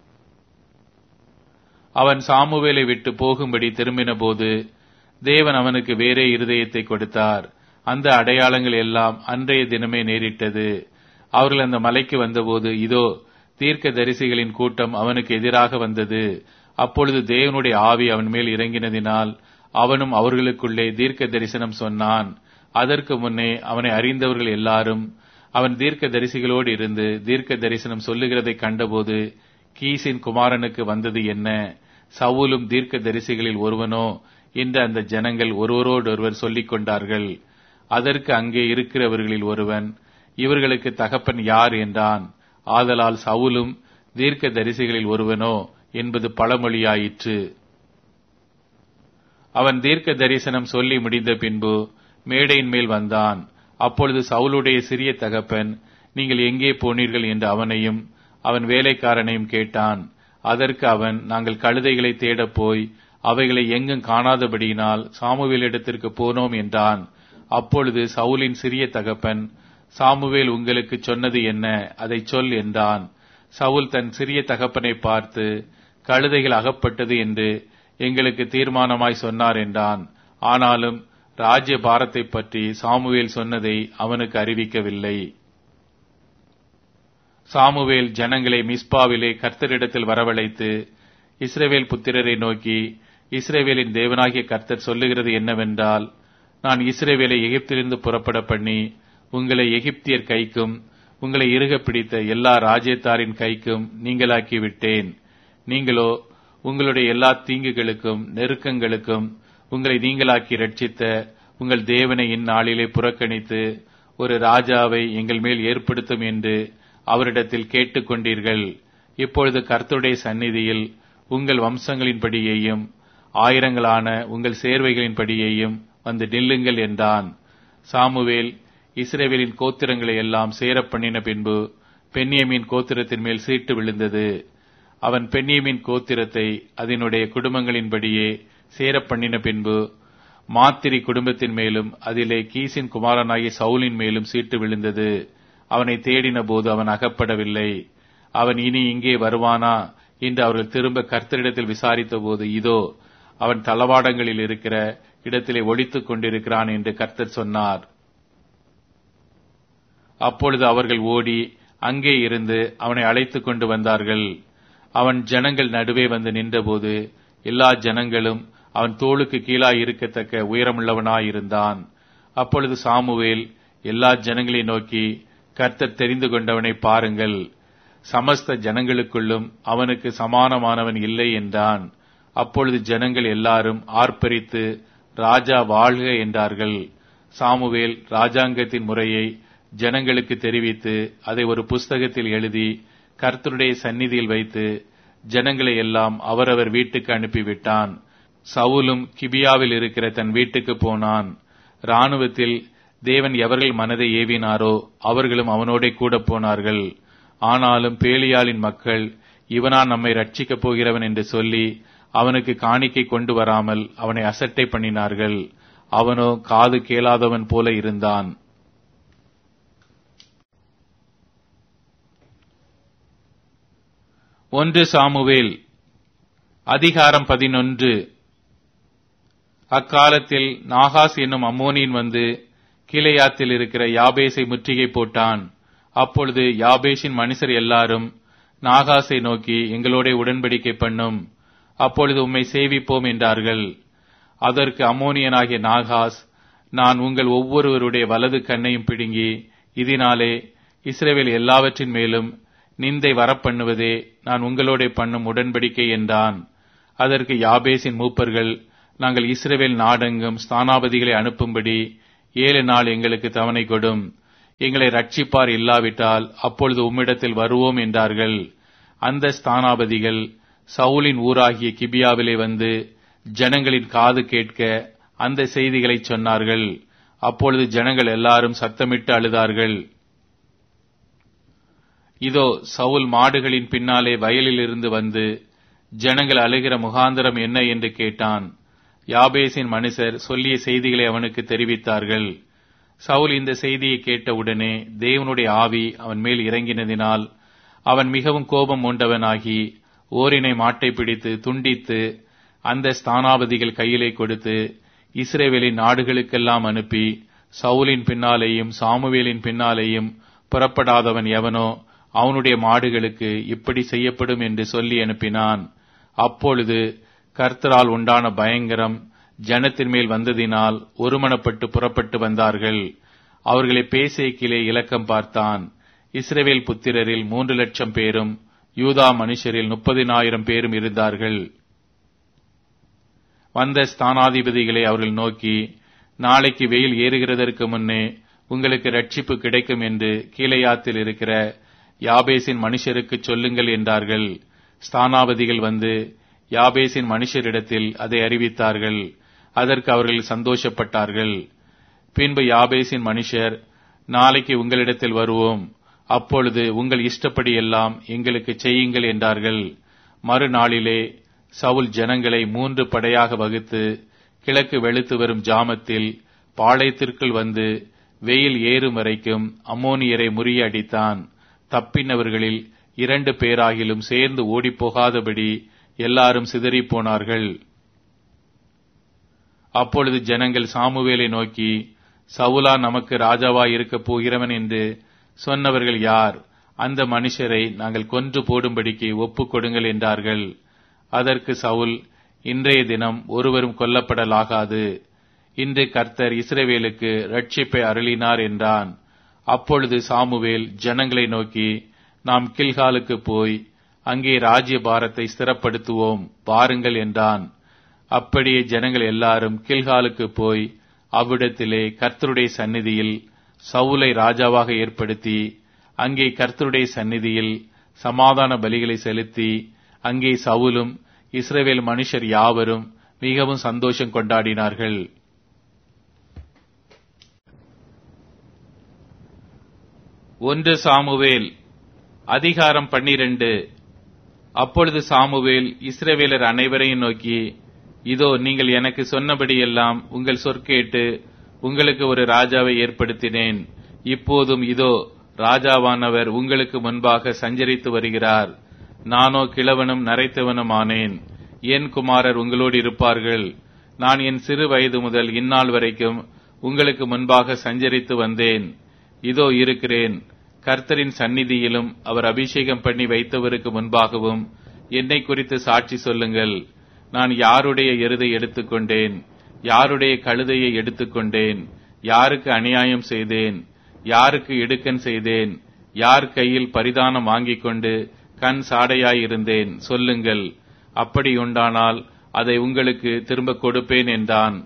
அவன் சாமுவேலை விட்டு போகும்படி திரும்பின போது தேவன் அவனுக்கு வேறே இருதயத்தை கொடுத்தார். அந்த அடையாளங்கள் எல்லாம் அன்றைய தினமே நேரிட்டது. அவர்கள் அந்த மலைக்கு வந்தபோது இதோ தீர்க்க தரிசிகளின் கூட்டம் அவனுக்கு எதிராக வந்தது. அப்பொழுது தேவனுடைய ஆவி அவன் மேல் இறங்கினதினால் அவனும் அவர்களுக்குள்ளே தீர்க்க தரிசனம் சொன்னான். அதற்கு முன்னே அவனை அறிந்தவர்கள் எல்லாரும் அவன் தீர்க்க தரிசிகளோடு இருந்து தீர்க்க தரிசனம் சொல்லுகிறதை கண்டபோது கீசின் குமாரனுக்கு வந்தது என்ன? சவுலும் தீர்க்க தரிசிகளில் ஒருவனோ என்று அந்த ஜனங்கள் ஒருவரோடொருவர் சொல்லிக் கொண்டார்கள். அதற்கு அங்கே இருக்கிறவர்களில் ஒருவன், இவர்களுக்கு தகப்பன் யார் என்றான். ஆதலால் சவுலும் தீர்க்க தரிசிகளில் ஒருவனோ என்பது பழமொழியாயிற்று. அவன் தீர்க்க தரிசனம் சொல்லி முடிந்த பின்பு மேடையின் மேல் வந்தான். அப்பொழுது சவுலுடைய சிறிய தகப்பன், நீங்கள் எங்கே போனீர்கள் என்று அவனையும் அவன் வேலைக்காரனையும் கேட்டான். அதற்கு அவன், நாங்கள் கழுதைகளை தேடப் போய் அவைகளை எங்கும் காணாதபடியினால் சாமுவேலிடத்திற்கு போனோம் என்றான். அப்பொழுது சவுலின் சிறிய தகப்பன், சாமுவேல் உங்களுக்கு சொன்னது என்ன? அதை சொல் என்றான். சவுல் தன் சிறிய தகப்பனை பார்த்து, கழுதைகள் அகப்பட்டது என்று எங்களுக்கு தீர்மானமாய் சொன்னார் என்றான். ஆனாலும் ராஜ்ய பாரத்தை பற்றி சாமுவேல் சொன்னதை அவனுக்கு அறிவிக்கவில்லை. சாமுவேல் ஜனங்களை மிஸ்பாவிலே கர்த்தரிடத்தில் வரவழைத்து இஸ்ரவேல் புத்திரரை நோக்கி, இஸ்ரவேலின் தேவனாகிய கர்த்தர் சொல்லுகிறது என்னவென்றால், நான் இஸ்ரவேலை எகிப்திலிருந்து புறப்பட பண்ணி உங்களை எகிப்தியர் கைக்கும் உங்களை இறுக பிடித்த எல்லா ராஜ்யத்தாரின் கைக்கும் நீங்களாக்கி விட்டேன். நீங்களோ உங்களுடைய எல்லா தீங்குகளுக்கும் நெருக்கங்களுக்கும் உங்களை நீங்களாக்கி ரட்சித்த உங்கள் தேவனை இந்நாளிலே புறக்கணித்து ஒரு ராஜாவை எங்கள் மேல் ஏற்படுத்தும் என்று அவரிடத்தில் கேட்டுக் கொண்டீர்கள். இப்பொழுது கர்த்தருடைய சந்நிதியில் உங்கள் வம்சங்களின்படியேயும் ஆயிரங்களான உங்கள் சேர்வைகளின் படியேயும் வந்து நில்லுங்கள் என்றான். சாமுவேல் இஸ்ரவேலின் கோத்திரங்களை எல்லாம் சேரப் பண்ணின பின்பு பென்யமீன் கோத்திரத்தின் மேல் சீட்டு விழுந்தது. அவன் பென்யமீன் கோத்திரத்தை அதனுடைய குடும்பங்களின்படியே சேரப் பண்ணின பின்பு மாத்திரி குடும்பத்தின் மேலும் அதிலே கீசின் குமாரனாகிய சவுலின் மேலும் சீட்டு விழுந்தது. அவனை தேடின போது அவன் அகப்படவில்லை. அவன் இனி இங்கே வருவானா என்று அவர்கள் திரும்ப கர்த்தரிடத்தில் விசாரித்த போது, இதோ அவன் தளவாடங்களில் இருக்கிற இடத்திலே ஒளித்துக் கொண்டிருக்கிறான் என்று கர்த்தர் சொன்னார். அப்பொழுது அவர்கள் ஓடி அங்கே இருந்து அவனை அழைத்துக் கொண்டு வந்தார்கள். அவன் ஜனங்கள் நடுவே வந்து நின்றபோது எல்லா ஜனங்களும் அவன் தோளுக்கு கீழாய் இருக்கத்தக்க உயரமுள்ளவனாயிருந்தான். அப்பொழுது சாமுவேல் எல்லா ஜனங்களை நோக்கி, கர்த்தர் தெரிந்து கொண்டவனை பாருங்கள், சமஸ்த ஜனங்களுக்குள்ளும் அவனுக்கு சமானமானவன் இல்லை என்றான். அப்பொழுது ஜனங்கள் எல்லாரும் ஆர்ப்பரித்து ராஜா வாழ்க என்றார்கள். சாமுவேல் ராஜாங்கத்தின் முறையை ஜனங்களுக்கு தெரிவித்து அதை ஒரு புஸ்தகத்தில் எழுதி கர்த்தருடைய சந்நிதியில் வைத்து ஜனங்களை எல்லாம் அவரவர் வீட்டுக்கு அனுப்பிவிட்டான். சவுலும் கிபியாவில் இருக்கிற தன் வீட்டுக்கு போனான். இராணுவத்தில் தேவன் எவர்கள் மனதை ஏவினாரோ அவர்களும் அவனோட கூட போனார்கள். ஆனாலும் பேலியாளின் மக்கள், இவனா நம்மை ரட்சிக்கப் போகிறவன் என்று சொல்லி அவனுக்கு காணிக்கை கொண்டு வராமல் அவனை அசட்டை பண்ணினார்கள். அவனோ காது கேளாதவன் போல இருந்தான். ஒன்று சாமுவேல் அதிகாரம் பதினொன்று. அக்காலத்தில் நாகாஸ் என்னும் அம்மோனியன் வந்து கீலேயாத்தில் இருக்கிற யாபேசை முற்றுகை போட்டான். அப்பொழுது யாபேஷின் மனுஷர் எல்லாரும் நாகாசை நோக்கி, எங்களோட உடன்படிக்கை பண்ணும், அப்பொழுது உம்மை சேவிப்போம் என்றார்கள். அதற்கு அம்மோனியனாகிய நாகாஸ், நான் உங்கள் ஒவ்வொருவருடைய வலது கண்ணையும் பிடுங்கி இதனாலே இஸ்ரவேல் எல்லாவற்றின் மேலும் நிந்தை வரப்பண்ணுவதே நான் உங்களோட பண்ணும் உடன்படிக்கை என்றான். அதற்கு யாபேசின் மூப்பர்கள், நாங்கள் இஸ்ரவேல் நாடெங்கும் ஸ்தானாபதிகளை அனுப்பும்படி ஏழு நாள் எங்களுக்கு தவணை கொடும். எங்களை ரட்சிப்பார் இல்லாவிட்டால் அப்பொழுது உம்மிடத்தில் வருவோம் என்றார்கள். அந்த ஸ்தானாபதிகள் சவுலின் ஊராகிய கிபியாவிலே வந்து ஜனங்களின் காது கேட்க அந்த செய்திகளை சொன்னார்கள். அப்பொழுது ஜனங்கள் எல்லாரும் சத்தமிட்டு அழுதார்கள். இதோ சவுல் மாடுகளின் பின்னாலே வயலில் இருந்து வந்து ஜனங்கள் அழுகிற முகாந்திரம் என்ன என்று கேட்டான். யாபேசின் மனுஷர் சொல்லிய செய்திகளை அவனுக்கு தெரிவித்தார்கள். சவுல் இந்த செய்தியை கேட்டவுடனே தேவனுடைய ஆவி அவன் மேல் இறங்கினதினால் அவன் மிகவும் கோபம் மூண்டவனாகி ஓரினை மாட்டை பிடித்து துண்டித்து அந்த ஸ்தானாபதிகள் கையிலே கொடுத்து இஸ்ரவேலின் நாடுகளுக்கெல்லாம் அனுப்பி, சவுலின் பின்னாலேயும் சாமுவேலின் பின்னாலேயும் புறப்படாதவன் எவனோ அவனுடைய மாடுகளுக்கு இப்படி செய்யப்படும் என்று சொல்லி அனுப்பினான். அப்பொழுது கர்த்தரால் உண்டான பயங்கரம் ஜனத்தின் மேல் வந்ததினால் ஒருமனப்பட்டு புறப்பட்டு வந்தார்கள். அவர்களை பேசேக்கிலே இலக்கம் பார்த்தான். இஸ்ரவேல் புத்திரரில் மூன்று லட்சம் பேரும் யூதா மனுஷரில் முப்பதினாயிரம் பேரும் இருந்தார்கள். வந்த ஸ்தானாதிபதிகளை அவர்கள் நோக்கி, நாளைக்கு வெயில் ஏறுகிறதற்கு முன்னே உங்களுக்கு ரட்சிப்பு கிடைக்கும் என்று கீலேயாத்தில் இருக்கிற யாபேசின் மனுஷருக்கு சொல்லுங்கள் என்றார்கள். ஸ்தானாபதிகள் வந்து யாபேசின் மனுஷரிடத்தில் அதை அறிவித்தார்கள். அதற்கு அவர்கள் சந்தோஷப்பட்டார்கள். பின்பு யாபேசின் மனுஷர், நாளைக்கு உங்களிடத்தில் வருவோம், அப்பொழுது உங்கள் இஷ்டப்படி எல்லாம் எங்களுக்கு செய்யுங்கள் என்றார்கள். மறுநாளிலே சவுல் ஜனங்களை மூன்று படையாக வகுத்து கிழக்கு வெளுத்து வரும் ஜாமத்தில் பாளையத்திற்குள் வந்து வெயில் ஏறும் வரைக்கும் அம்மோனியரை முறியடித்தான். தப்பினவர்களில் இரண்டு பேராகிலும் சேர்ந்து ஓடிப்போகாதபடி எல்லாரும் சிதறிப் போனார்கள். அப்பொழுது ஜனங்கள் சாமுவேலை நோக்கி, சவுலா நமக்கு ராஜாவாய் இருக்கப் போகிறவன் என்று சொன்னவர்கள் யார்? அந்த மனுஷரை நாங்கள் கொன்று போடும்படிக்கு ஒப்புக் கொடுங்கள் என்றார்கள். அதற்கு சவுல், இன்றைய தினம் ஒருவரும் கொல்லப்படலாகாது. இன்று கர்த்தர் இஸ்ரவேலுக்கு ரட்சிப்பை அருளினார் என்றான். அப்பொழுது சாமுவேல் ஜனங்களை நோக்கி, நாம் கில்காலுக்கு போய் அங்கே ராஜ்ய பாரத்தை ஸ்திரப்படுத்துவோம் பாருங்கள் என்றான். அப்படியே ஜனங்கள் எல்லாரும் கில்காலுக்கு போய் அவ்விடத்திலே கர்த்தருடைய சந்நிதியில் சவுலை ராஜாவாக ஏற்படுத்தி அங்கே கர்த்தருடைய சந்நிதியில் சமாதான பலிகளை செலுத்தி அங்கே சவுலும் இஸ்ரவேல் மனுஷர் யாவரும் மிகவும் சந்தோஷம் கொண்டாடினார்கள். ஒன்று சாமுவேல் அதிகாரம் பன்னிரண்டு. அப்பொழுது சாமுவேல் இஸ்ரவேலர் அனைவரையும் நோக்கி, இதோ நீங்கள் எனக்கு சொன்னபடியெல்லாம் உங்கள் சொற்கேட்டு உங்களுக்கு ஒரு ராஜாவை ஏற்படுத்தினேன். இப்போதும் இதோ ராஜாவானவர் உங்களுக்கு முன்பாக சஞ்சரித்து வருகிறார். நானோ கிழவனும் நரைத்தவனும் ஆனேன். என் குமாரர் உங்களோடு இருப்பார்கள். நான் என் சிறு வயது முதல் இந்நாள் வரைக்கும் உங்களுக்கு முன்பாக சஞ்சரித்து வந்தேன். இதோ இருக்கிறேன். கர்த்தரின் சந்நிதியிலும் அவர் அபிஷேகம் பண்ணி வைத்தவருக்கு முன்பாகவும் என்னை குறித்து சாட்சி சொல்லுங்கள். நான் யாருடைய எருதை எடுத்துக்கொண்டேன்? யாருடைய கழுதையை எடுத்துக்கொண்டேன்? யாருக்கு அநியாயம் செய்தேன்? யாருக்கு இடுக்கன் செய்தேன்? யார் கையில் பரிதானம் வாங்கிக் கொண்டு கண் சாடையாயிருந்தேன்? சொல்லுங்கள். அப்படி உண்டானால் அதை உங்களுக்கு திரும்ப கொடுப்பேன் என்றான்.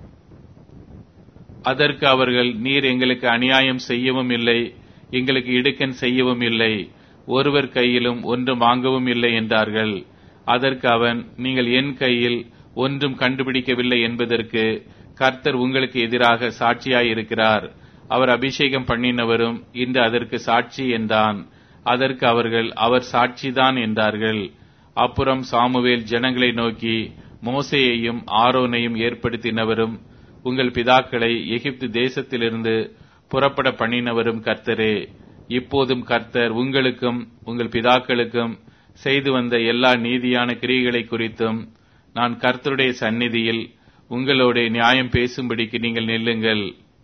அதற்கு அவர்கள், நீர் எங்களுக்கு அநியாயம் செய்யவும் இல்லை, எங்களுக்கு இடுக்கன் செய்யவும் இல்லை, ஒருவர் கையிலும் ஒன்றும் வாங்கவும் இல்லை என்றார்கள். அதற்கு அவன், நீங்கள் என் கையில் ஒன்றும் கண்டுபிடிக்கவில்லை என்பதற்கு கர்த்தர் உங்களுக்கு எதிராக சாட்சியாயிருக்கிறார். அவர் அபிஷேகம் பண்ணினவரும் இன்று அதற்கு சாட்சி என்றான். அதற்கு அவர்கள், அவர் சாட்சிதான் என்றார்கள். அப்புறம் சாமுவேல் ஜனங்களை நோக்கி, மோசேயையும் ஆரோனையும் ஏற்படுத்தினவரும் உங்கள் பிதாக்களை எகிப்து தேசத்திலிருந்து புறப்பட பண்ணினவரும் கர்த்தரே. இப்போதும் கர்த்தர் உங்களுக்கும் உங்கள் பிதாக்களுக்கும் செய்து வந்த எல்லா நீதியான கிரியைகளை குறித்தும் நான் கர்த்தருடைய சந்நிதியில் உங்களோட நியாயம் பேசும்படிக்கு நீங்கள் நில்லுங்கள்.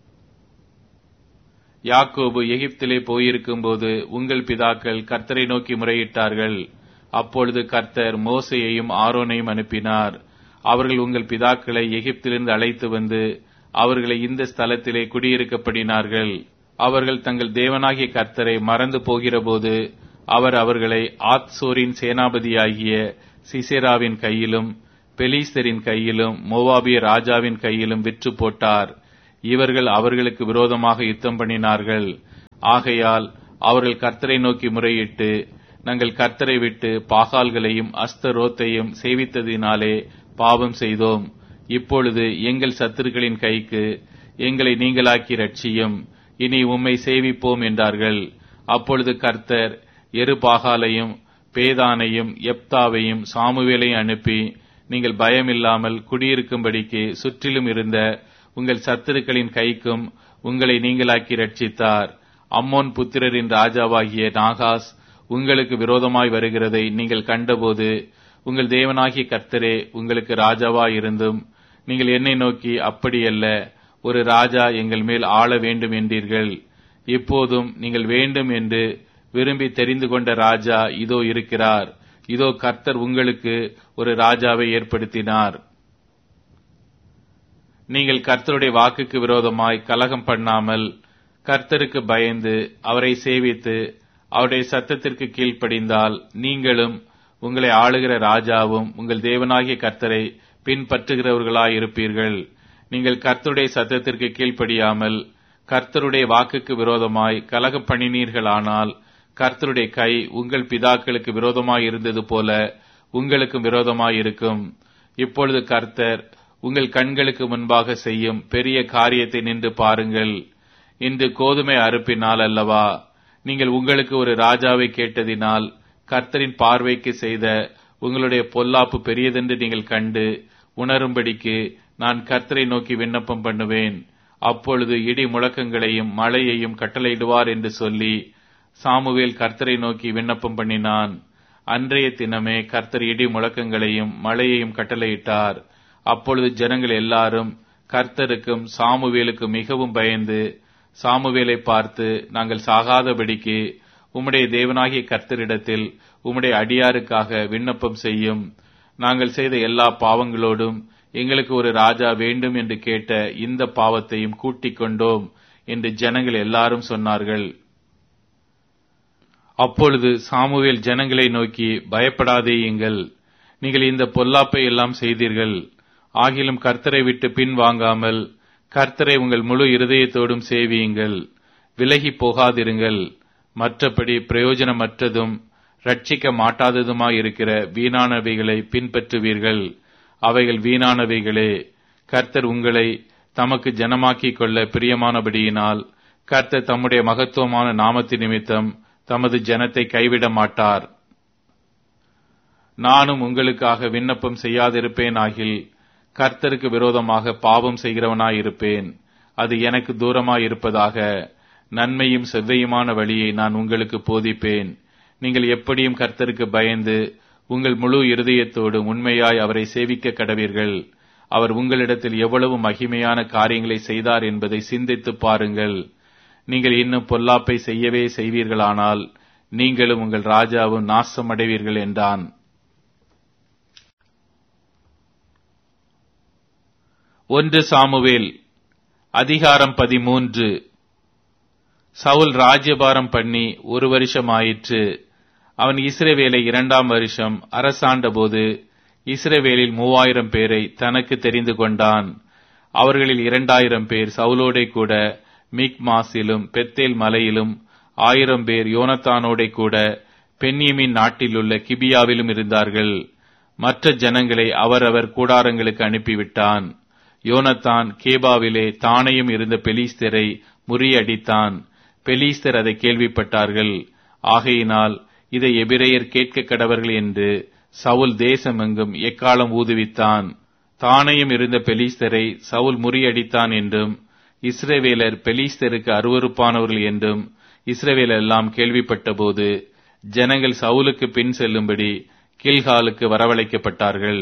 யாக்கோபு எகிப்திலே போயிருக்கும் போது உங்கள் பிதாக்கள் கர்த்தரை நோக்கி முறையிட்டார்கள். அப்பொழுது கர்த்தர் மோசேயையும் ஆரோனையும் அனுப்பினார். அவர்கள் உங்கள் பிதாக்களை எகிப்திலிருந்து அழைத்து வந்து அவர்களை இந்த ஸ்தலத்திலே குடியிருக்கப்படினார்கள். அவர்கள் தங்கள் தேவனாகிய கர்த்தரை மறந்து போகிற போது அவர் அவர்களை ஆத்சோரின் சேனாபதியாகிய சிசெராவின் கையிலும் பெலிஸ்தரின் கையிலும் மோவாபிய ராஜாவின் கையிலும் விற்று போட்டார். இவர்கள் அவர்களுக்கு விரோதமாக யுத்தம் பண்ணினார்கள். ஆகையால் அவர்கள் கர்த்தரை நோக்கி முறையிட்டு, நாங்கள் கர்த்தரை விட்டு பாகால்களையும் அஸ்தரோத்தையும் சேவித்ததினாலே பாவம் செய்தோம். இப்பொழுது எங்கள் சத்துருக்களின் கைக்கு எங்களை நீங்களாக்கி ரட்சியும், இனி உம்மை சேவிப்போம் என்றார்கள். அப்பொழுது கர்த்தர் எருபாகாலையும் பேதானையும் எப்தாவையும் சாமுவேலையும் அனுப்பி, நீங்கள் பயமில்லாமல் குடியிருக்கும்படிக்கு சுற்றிலும் இருந்த உங்கள் சத்துருக்களின் கைக்கும் உங்களை நீங்களாக்கி ரட்சித்தார். அம்மோன் புத்திரரின் ராஜாவாகிய நாகாஸ் உங்களுக்கு விரோதமாய் வருகிறதை நீங்கள் கண்டபோது, உங்கள் தேவனாகிய கர்த்தரே உங்களுக்கு ராஜாவாய் இருந்தும் நீங்கள் என்னை நோக்கி, அப்படியல்ல, ஒரு ராஜா எங்கள் மேல் ஆள வேண்டும் என்றீர்கள். இப்போதும் நீங்கள் வேண்டும் என்று விரும்பி தெரிந்து கொண்ட ராஜா இதோ இருக்கிறார். இதோ கர்த்தர் உங்களுக்கு ஒரு ராஜாவை ஏற்படுத்தினார். நீங்கள் கர்த்தருடைய வாக்குக்கு விரோதமாய் கலகம் பண்ணாமல் கர்த்தருக்கு பயந்து அவரை சேவித்து அவருடைய சத்தத்திற்கு கீழ்ப்படிந்தால், நீங்களும் உங்களை ஆளுகிற ராஜாவும் உங்கள் தேவனாகிய கர்த்தரை பின்பற்றுகிறவர்களாயிருப்பீர்கள். நீங்கள் கர்த்தருடைய சத்தத்திற்கு கீழ்ப்படியாமல் கர்த்தருடைய வாக்குக்கு விரோதமாய் கலகம் பண்ணினீர்களானால், கர்த்தருடைய கை உங்கள் பிதாக்களுக்கு விரோதமாய் இருந்தது போல உங்களுக்கும் விரோதமாய் இருக்கும். இப்பொழுது கர்த்தர் உங்கள் கண்களுக்கு முன்பாக செய்யும் பெரிய காரியத்தை நின்று பாருங்கள். இன்று கோதுமை அறுப்பினால் அல்லவா நீங்கள் உங்களுக்கு ஒரு ராஜாவை கேட்டதினால் கர்த்தரின் பார்வைக்கு செய்த உங்களுடைய பொல்லாப்பு பெரியதென்று நீங்கள் கண்டு உணரும்படிக்கு நான் கர்த்தரை நோக்கி விண்ணப்பம் பண்ணுவேன். அப்பொழுது இடி முழக்கங்களையும் மழையையும் கட்டளையிடுவார் என்று சொல்லி சாமுவேல் கர்த்தரை நோக்கி விண்ணப்பம் பண்ணினான். அன்றைய தினமே கர்த்தர் இடி முழக்கங்களையும் மழையையும் கட்டளையிட்டார். அப்பொழுது ஜனங்கள் எல்லாரும் கர்த்தருக்கும் சாமுவேலுக்கும் மிகவும் பயந்து சாமுவேலை பார்த்து, நாங்கள் சாகாதபடிக்கு உம்முடைய தேவனாகிய கர்த்தரிடத்தில் உம்முடைய அடியாருக்காக விண்ணப்பம் செய்யும். நாங்கள் செய்த எல்லா பாவங்களோடும் எங்களுக்கு ஒரு ராஜா வேண்டும் என்று கேட்ட இந்த பாவத்தையும் கூட்டிக் கொண்டோம் என்று ஜனங்கள் எல்லாரும் சொன்னார்கள். அப்பொழுது சாமுவேல் ஜனங்களை நோக்கி, பயப்படாதேயுங்கள், நீங்கள் இந்த பொல்லாப்பை எல்லாம் செய்தீர்கள். ஆகிலும் கர்த்தரை விட்டு பின் வாங்காமல் கர்த்தரை உங்கள் முழு இருதயத்தோடும் சேவியுங்கள், விலகி போகாதிருங்கள். மற்றபடி பிரயோஜனமற்றதும் ரட்சிக்க மாட்டாததுமாயிருக்கிற வீணானவைகளை பின்பற்றுவீர்கள். அவைகள் வீணானவைகளே. கர்த்தர் உங்களை தமக்கு ஜனமாக்கிக் கொள்ள பிரியமானபடியினால் கர்த்தர் தம்முடைய மகத்துவமான நாமத்தின் நிமித்தம் தமது ஜனத்தை கைவிட மாட்டார். நானும் உங்களுக்காக விண்ணப்பம் செய்யாதிருப்பேனாகில் கர்த்தருக்கு விரோதமாக பாவம் செய்கிறவனாயிருப்பேன். அது எனக்கு தூரமாயிருப்பதாக. நன்மையும் செவ்வையுமான வழியை நான் உங்களுக்கு போதிப்பேன். நீங்கள் எப்படியும் கர்த்தருக்கு பயந்து உங்கள் முழு இருதயத்தோடு உண்மையாய் அவரை சேவிக்க கடவீர்கள். அவர் உங்களிடத்தில் எவ்வளவு மகிமையான காரியங்களை செய்தார் என்பதை சிந்தித்து பாருங்கள். நீங்கள் இன்னும் பொல்லாப்பை செய்யவே செய்வீர்களானால் நீங்களும் உங்கள் ராஜாவும் நாசமடைவீர்கள் என்றான். ஒன்று சாமுவேல் அதிகாரம் பதிமூன்று. சவுல் ராஜ்யபாரம் பண்ணி ஒரு வருஷம் ஆயிற்று. அவன் இஸ்ரவேலை இரண்டாம் வருஷம் அரசாண்ட போது இஸ்ரவேலில் மூவாயிரம் பேரை தனக்கு தெரிந்து கொண்டான். அவர்களில் இரண்டாயிரம் பேர் சவுலோடே கூட மிக்மாசிலும் பெத்தேல் மலையிலும், ஆயிரம் பேர் யோனத்தானோடே கூட பென்யமீன் நாட்டிலுள்ள கிபியாவிலும் இருந்தார்கள். மற்ற ஜனங்களை அவரவர் கூடாரங்களுக்கு அனுப்பிவிட்டான். யோனத்தான் கேபாவிலே தானையும் இருந்த பெலிஸ்தரை முறியடித்தான். பெலிஸ்தர் அதை கேள்விப்பட்டார்கள். ஆகையினால் இதை எபிரெயர் கேட்க கடவர்கள் என்று சவுல் தேசமெங்கும் எக்காலம் ஊதுவித்தான். தானையும் இருந்த பெலிஸ்தரை சவுல் முறியடித்தான் என்றும் இஸ்ரவேலர் பெலிஸ்தருக்கு அருவருப்பானவர்கள் என்றும் இஸ்ரவேலர் எல்லாம் கேள்விப்பட்டபோது ஜனங்கள் சவுலுக்கு பின் செல்லும்படி கில்காலுக்கு வரவழைக்கப்பட்டார்கள்.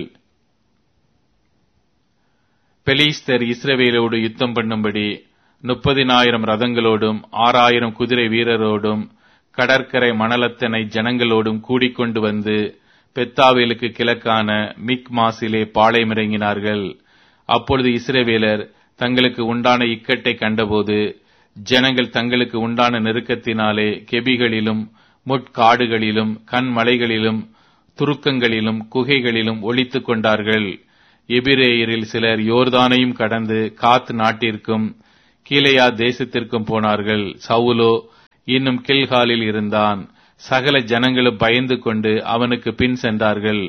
பெலிஸ்தர் இஸ்ரவேலோடு யுத்தம் பண்ணும்படி முப்பதினாயிரம் ரதங்களோடும் ஆறாயிரம் குதிரை வீரரோடும் கடற்கரை மணலத்தனை ஜனங்களோடும் கூடிக்கொண்டு வந்து பெத்தாவேலுக்கு கிழக்கான மிக்மாசிலே பாளையமிறங்கினார்கள். அப்பொழுது இஸ்ரவேலர் தங்களுக்கு உண்டான இக்கட்டை கண்டபோது ஜனங்கள் தங்களுக்கு உண்டான நெருக்கத்தினாலே கெபிகளிலும் முட்காடுகளிலும் கண்மலைகளிலும் துருக்கங்களிலும் குகைகளிலும் ஒளித்துக் கொண்டார்கள். எபிரேயரில் சிலர் யோர்தானையும் கடந்து காத் நாட்டிற்கும் கீலேயா தேசத்திற்கும் போனார்கள். சவுலோ இன்னும் கில்காலில் இருந்தான். சகல ஜனங்களும் பயந்து கொண்டு அவனுக்கு பின் சென்றார்கள்.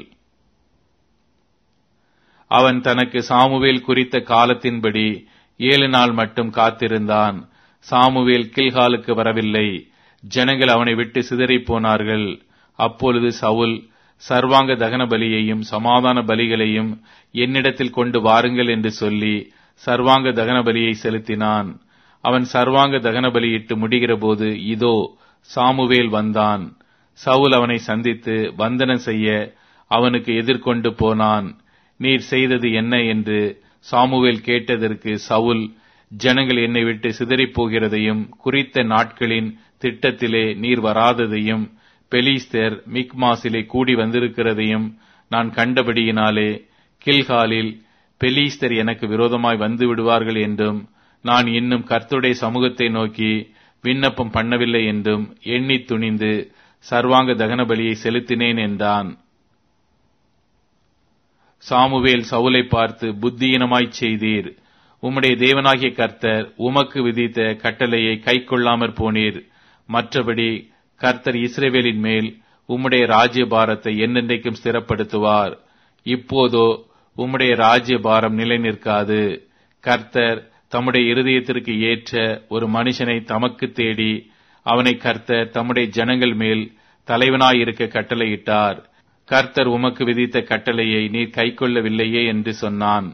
அவன் தனக்கு சாமுவேல் குறித்த காலத்தின்படி ஏழு நாள் மட்டும் காத்திருந்தான். சாமுவேல் கில்காலுக்கு வரவில்லை. ஜனங்கள் அவனை விட்டு சிதறிப் போனார்கள். அப்பொழுது சவுல், சர்வாங்க தகன பலியையும் சமாதான பலிகளையும் என்னிடத்தில் கொண்டு வாருங்கள் என்று சொல்லி சர்வாங்க தகன பலியை செலுத்தினான். அவன் சர்வாங்க தகன பலியிட்டு முடிகிற போது இதோ சாமுவேல் வந்தான். சவுல் அவனை சந்தித்து வந்தனம் செய்ய அவனுக்கு எதிர்கொண்டு போனான். நீர் செய்தது என்ன என்று சாமுவேல் கேட்டதற்கு சவுல், ஜனங்கள் என்னை விட்டு சிதறிப் போகிறதையும் குறித்த நாட்களின் திட்டத்திலே நீர் வராததையும் பெலிஸ்தர் மிக்மாசிலே கூடி வந்திருக்கிறதையும் நான் கண்டபடியினாலே கில்காலில் பெலிஸ்தர் எனக்கு விரோதமாய் வந்து விடுவார்கள் என்றும் நான் இன்னும் கர்த்தருடைய சமூகத்தை நோக்கி விண்ணப்பம் பண்ணவில்லை என்றும் எண்ணி துணிந்து சர்வாங்க தகன பலியை செலுத்தினேன் என்றான். சாமுவேல் சவுலை பார்த்து, புத்தியீனமாய்ச் செய்தீர். உம்முடைய தேவனாகிய கர்த்தர் உமக்கு விதித்த கட்டளையை கைக்கொள்ளாமற் போனீர். மற்றபடி கர்த்தர் இஸ்ரவேலின் மேல் உம்முடைய ராஜ்ய பாரத்தை என்னென்றைக்கும் ஸ்திரப்படுத்துவார். இப்போதோ உம்முடைய ராஜ்ய பாரம் நிலை நிற்காது. கர்த்தர் தம்முடைய இருதயத்திற்கு ஏற்ற ஒரு மனுஷனை தமக்கு தேடி அவனை கர்த்தர் தம்முடைய ஜனங்கள் மேல் தலைவனாயிருக்க கட்டளையிட்டார். கர்த்தர் உமக்கு விதித்த கட்டளையை நீர் கைக்கொள்ளவில்லையே என்று சொன்னான்.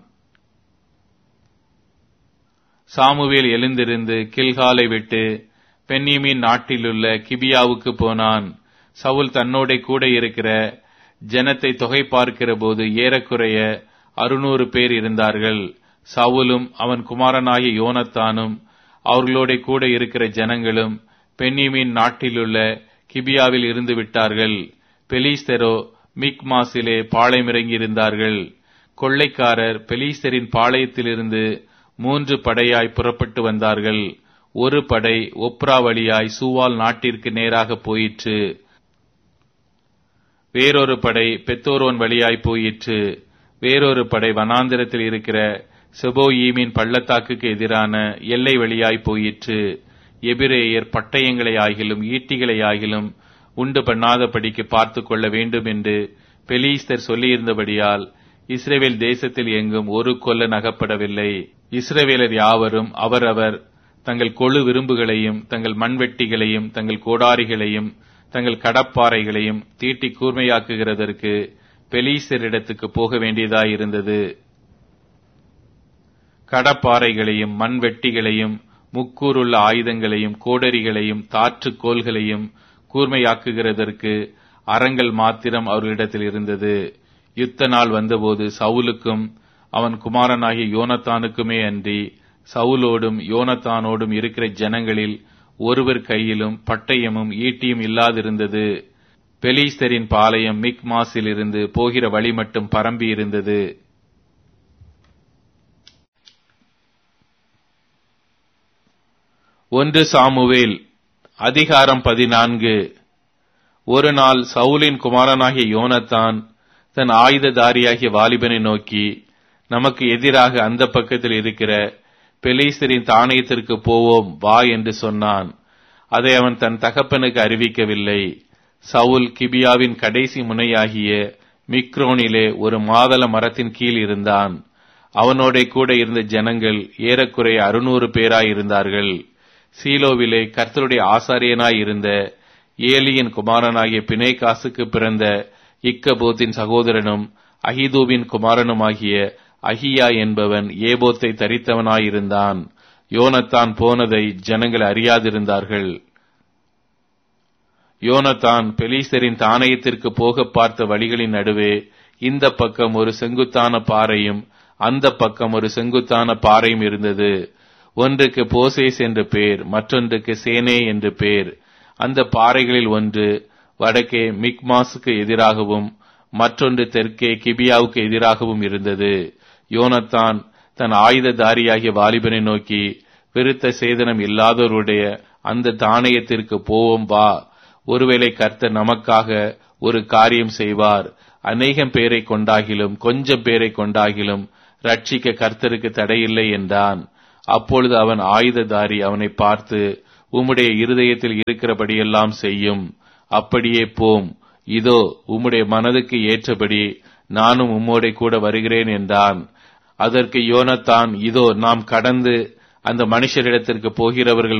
சாமுவேல் எழுந்திருந்து கில்காலை விட்டு பென்யமீன் நாட்டிலுள்ள கிபியாவுக்கு போனான். சவுல் தன்னோட கூட இருக்கிற ஜனத்தை தொகை பார்க்கிற போது ஏறக்குறைய அறுநூறு பேர் இருந்தார்கள். சவுலும் அவன் குமாரனாகிய யோனத்தானும் அவர்களோட கூட இருக்கிற ஜனங்களும் பென்யமீன் நாட்டிலுள்ள கிபியாவில் இருந்து விட்டார்கள். பெலிஸ்தரோ மிக்மாசிலே பாளையமிறங்கியிருந்தார்கள். கொள்ளைக்காரர் பெலிஸ்தரின் பாளையத்திலிருந்து மூன்று படையாய் புறப்பட்டு வந்தார்கள். ஒரு படை ஒப்ரா வழியாய் சூவால் நாட்டிற்கு நேராக போயிற்று. வேறொரு படை பெத்தோரோன் வழியாய் போயிற்று. வேறொரு படை வனாந்திரத்தில் இருக்கிற செபோயீமின் பள்ளத்தாக்குக்கு எதிரான எல்லை வழியாய் போயிற்று. எபிரேயர் பட்டயங்களை ஆகிலும் ஈட்டிகளை ஆகிலும் உண்டு பண்ணாதபடிக்கு பார்த்து கொள்ள வேண்டும் என்று பெலிஸ்தர் சொல்லியிருந்தபடியால் இஸ்ரவேல் தேசத்தில் எங்கும் ஒரு கொல்லன் அகப்படவில்லை. இஸ்ரவேலர் யாவரும் அவரவர் தங்கள் கொழு விரும்புகளையும் தங்கள் மண்வெட்டிகளையும் தங்கள் கோடாரிகளையும் தங்கள் கடப்பாறைகளையும் தீட்டி கூர்மையாக்குகிறதற்கு பெலிஸ்தரிடத்துக்கு போக வேண்டியதாயிருந்தது. கடப்பாறைகளையும் மண்வெட்டிகளையும் முக்கூறுள்ள ஆயுதங்களையும் கோடரிகளையும் தாற்று கோல்களையும் கூர்மையாக்குகிறதற்கு அரங்கள் மாத்திரம் அவர்களிடத்தில் இருந்தது. யுத்த நாள் வந்தபோது சவுலுக்கும் அவன் குமாரனாகிய யோனத்தானுக்குமே அன்றி சவுலோடும் யோனத்தானோடும் இருக்கிற ஜனங்களில் ஒருவர் கையிலும் பட்டயமும் ஈட்டியும் இல்லாதிருந்தது. பெலிஸ்தரின் பாளையம் மிக்மாசில் இருந்து போகிற வழி மட்டும் பரம்பி இருந்தது. ஒன்று சாமுவேல் அதிகாரம் பதினான்கு. ஒரு நாள் சவுலின் குமாரனாகிய யோனத்தான் தன் ஆயுததாரியாகிய வாலிபனை நோக்கி, நமக்கு எதிராக அந்த பக்கத்தில் இருக்கிற பெலிஸ்தரின் தானியத்திற்கு போவோம் வா என்று சொன்னான். அதை அவன் தன் தகப்பனுக்கு அறிவிக்கவில்லை. சவுல் கிபியாவின் கடைசி முனையாகிய மிக்ரோனிலே ஒரு மாதள மரத்தின் கீழ் இருந்தான். அவனோட கூட இருந்த ஜனங்கள் ஏறக்குறைய அறுநூறு பேராயிருந்தார்கள். சீலோவிலே கர்த்தருடைய ஆசாரியனாய் இருந்த ஏலியின் குமாரனாகிய பிணைகாசுக்கு பிறந்த இக்கபோத்தின் சகோதரனும் அகிதூபின் குமாரனுமாகிய அகியா என்பவன் ஏபோத்தை தரித்தவனாயிருந்தான். யோனத்தான் போனதை ஜனங்கள் அறியாதிருந்தார்கள். யோனத்தான் பெலிஸ்தரின் தானியத்திற்கு போக பார்த்த வழிகளின் நடுவே இந்த பக்கம் ஒரு செங்குத்தான பாறையும் அந்த பக்கம் ஒரு செங்குத்தான பாறையும் இருந்தது. ஒன்றுக்கு போசேஸ் என்று பேர், மற்றொன்றுக்கு சேனே என்று பேர். அந்த பாறைகளில் ஒன்று வடக்கே மிக்மாசுக்கு எதிராகவும் மற்றொன்று தெற்கே கிபியாவுக்கு எதிராகவும் இருந்தது. யோனத்தான் தன் ஆயுததாரியாகிய வாலிபனை நோக்கி, விருத்த சேதனம் இல்லாதவருடைய அந்த தானியத்திற்கு போவோம் வா, ஒருவேளை கர்த்தர் நமக்காக ஒரு காரியம் செய்வார். அநேகம் பேரை கொண்டாகிலும் கொஞ்சம் பேரை கொண்டாகிலும் ரட்சிக்க கர்த்தருக்கு தடையில்லை என்றான். அப்பொழுது அவன் ஆயுததாரி அவனை பார்த்து, உம்முடைய இருதயத்தில் இருக்கிறபடியெல்லாம் செய்யும், அப்படியே போம். இதோ உம்முடைய மனதுக்கு ஏற்றபடி நானும் உம்மோடே கூட வருகிறேன் என்றான். அதற்கு யோனத்தான், இதோ நாம் கடந்து அந்த மனுஷரிடத்திற்கு போகிறவர்கள்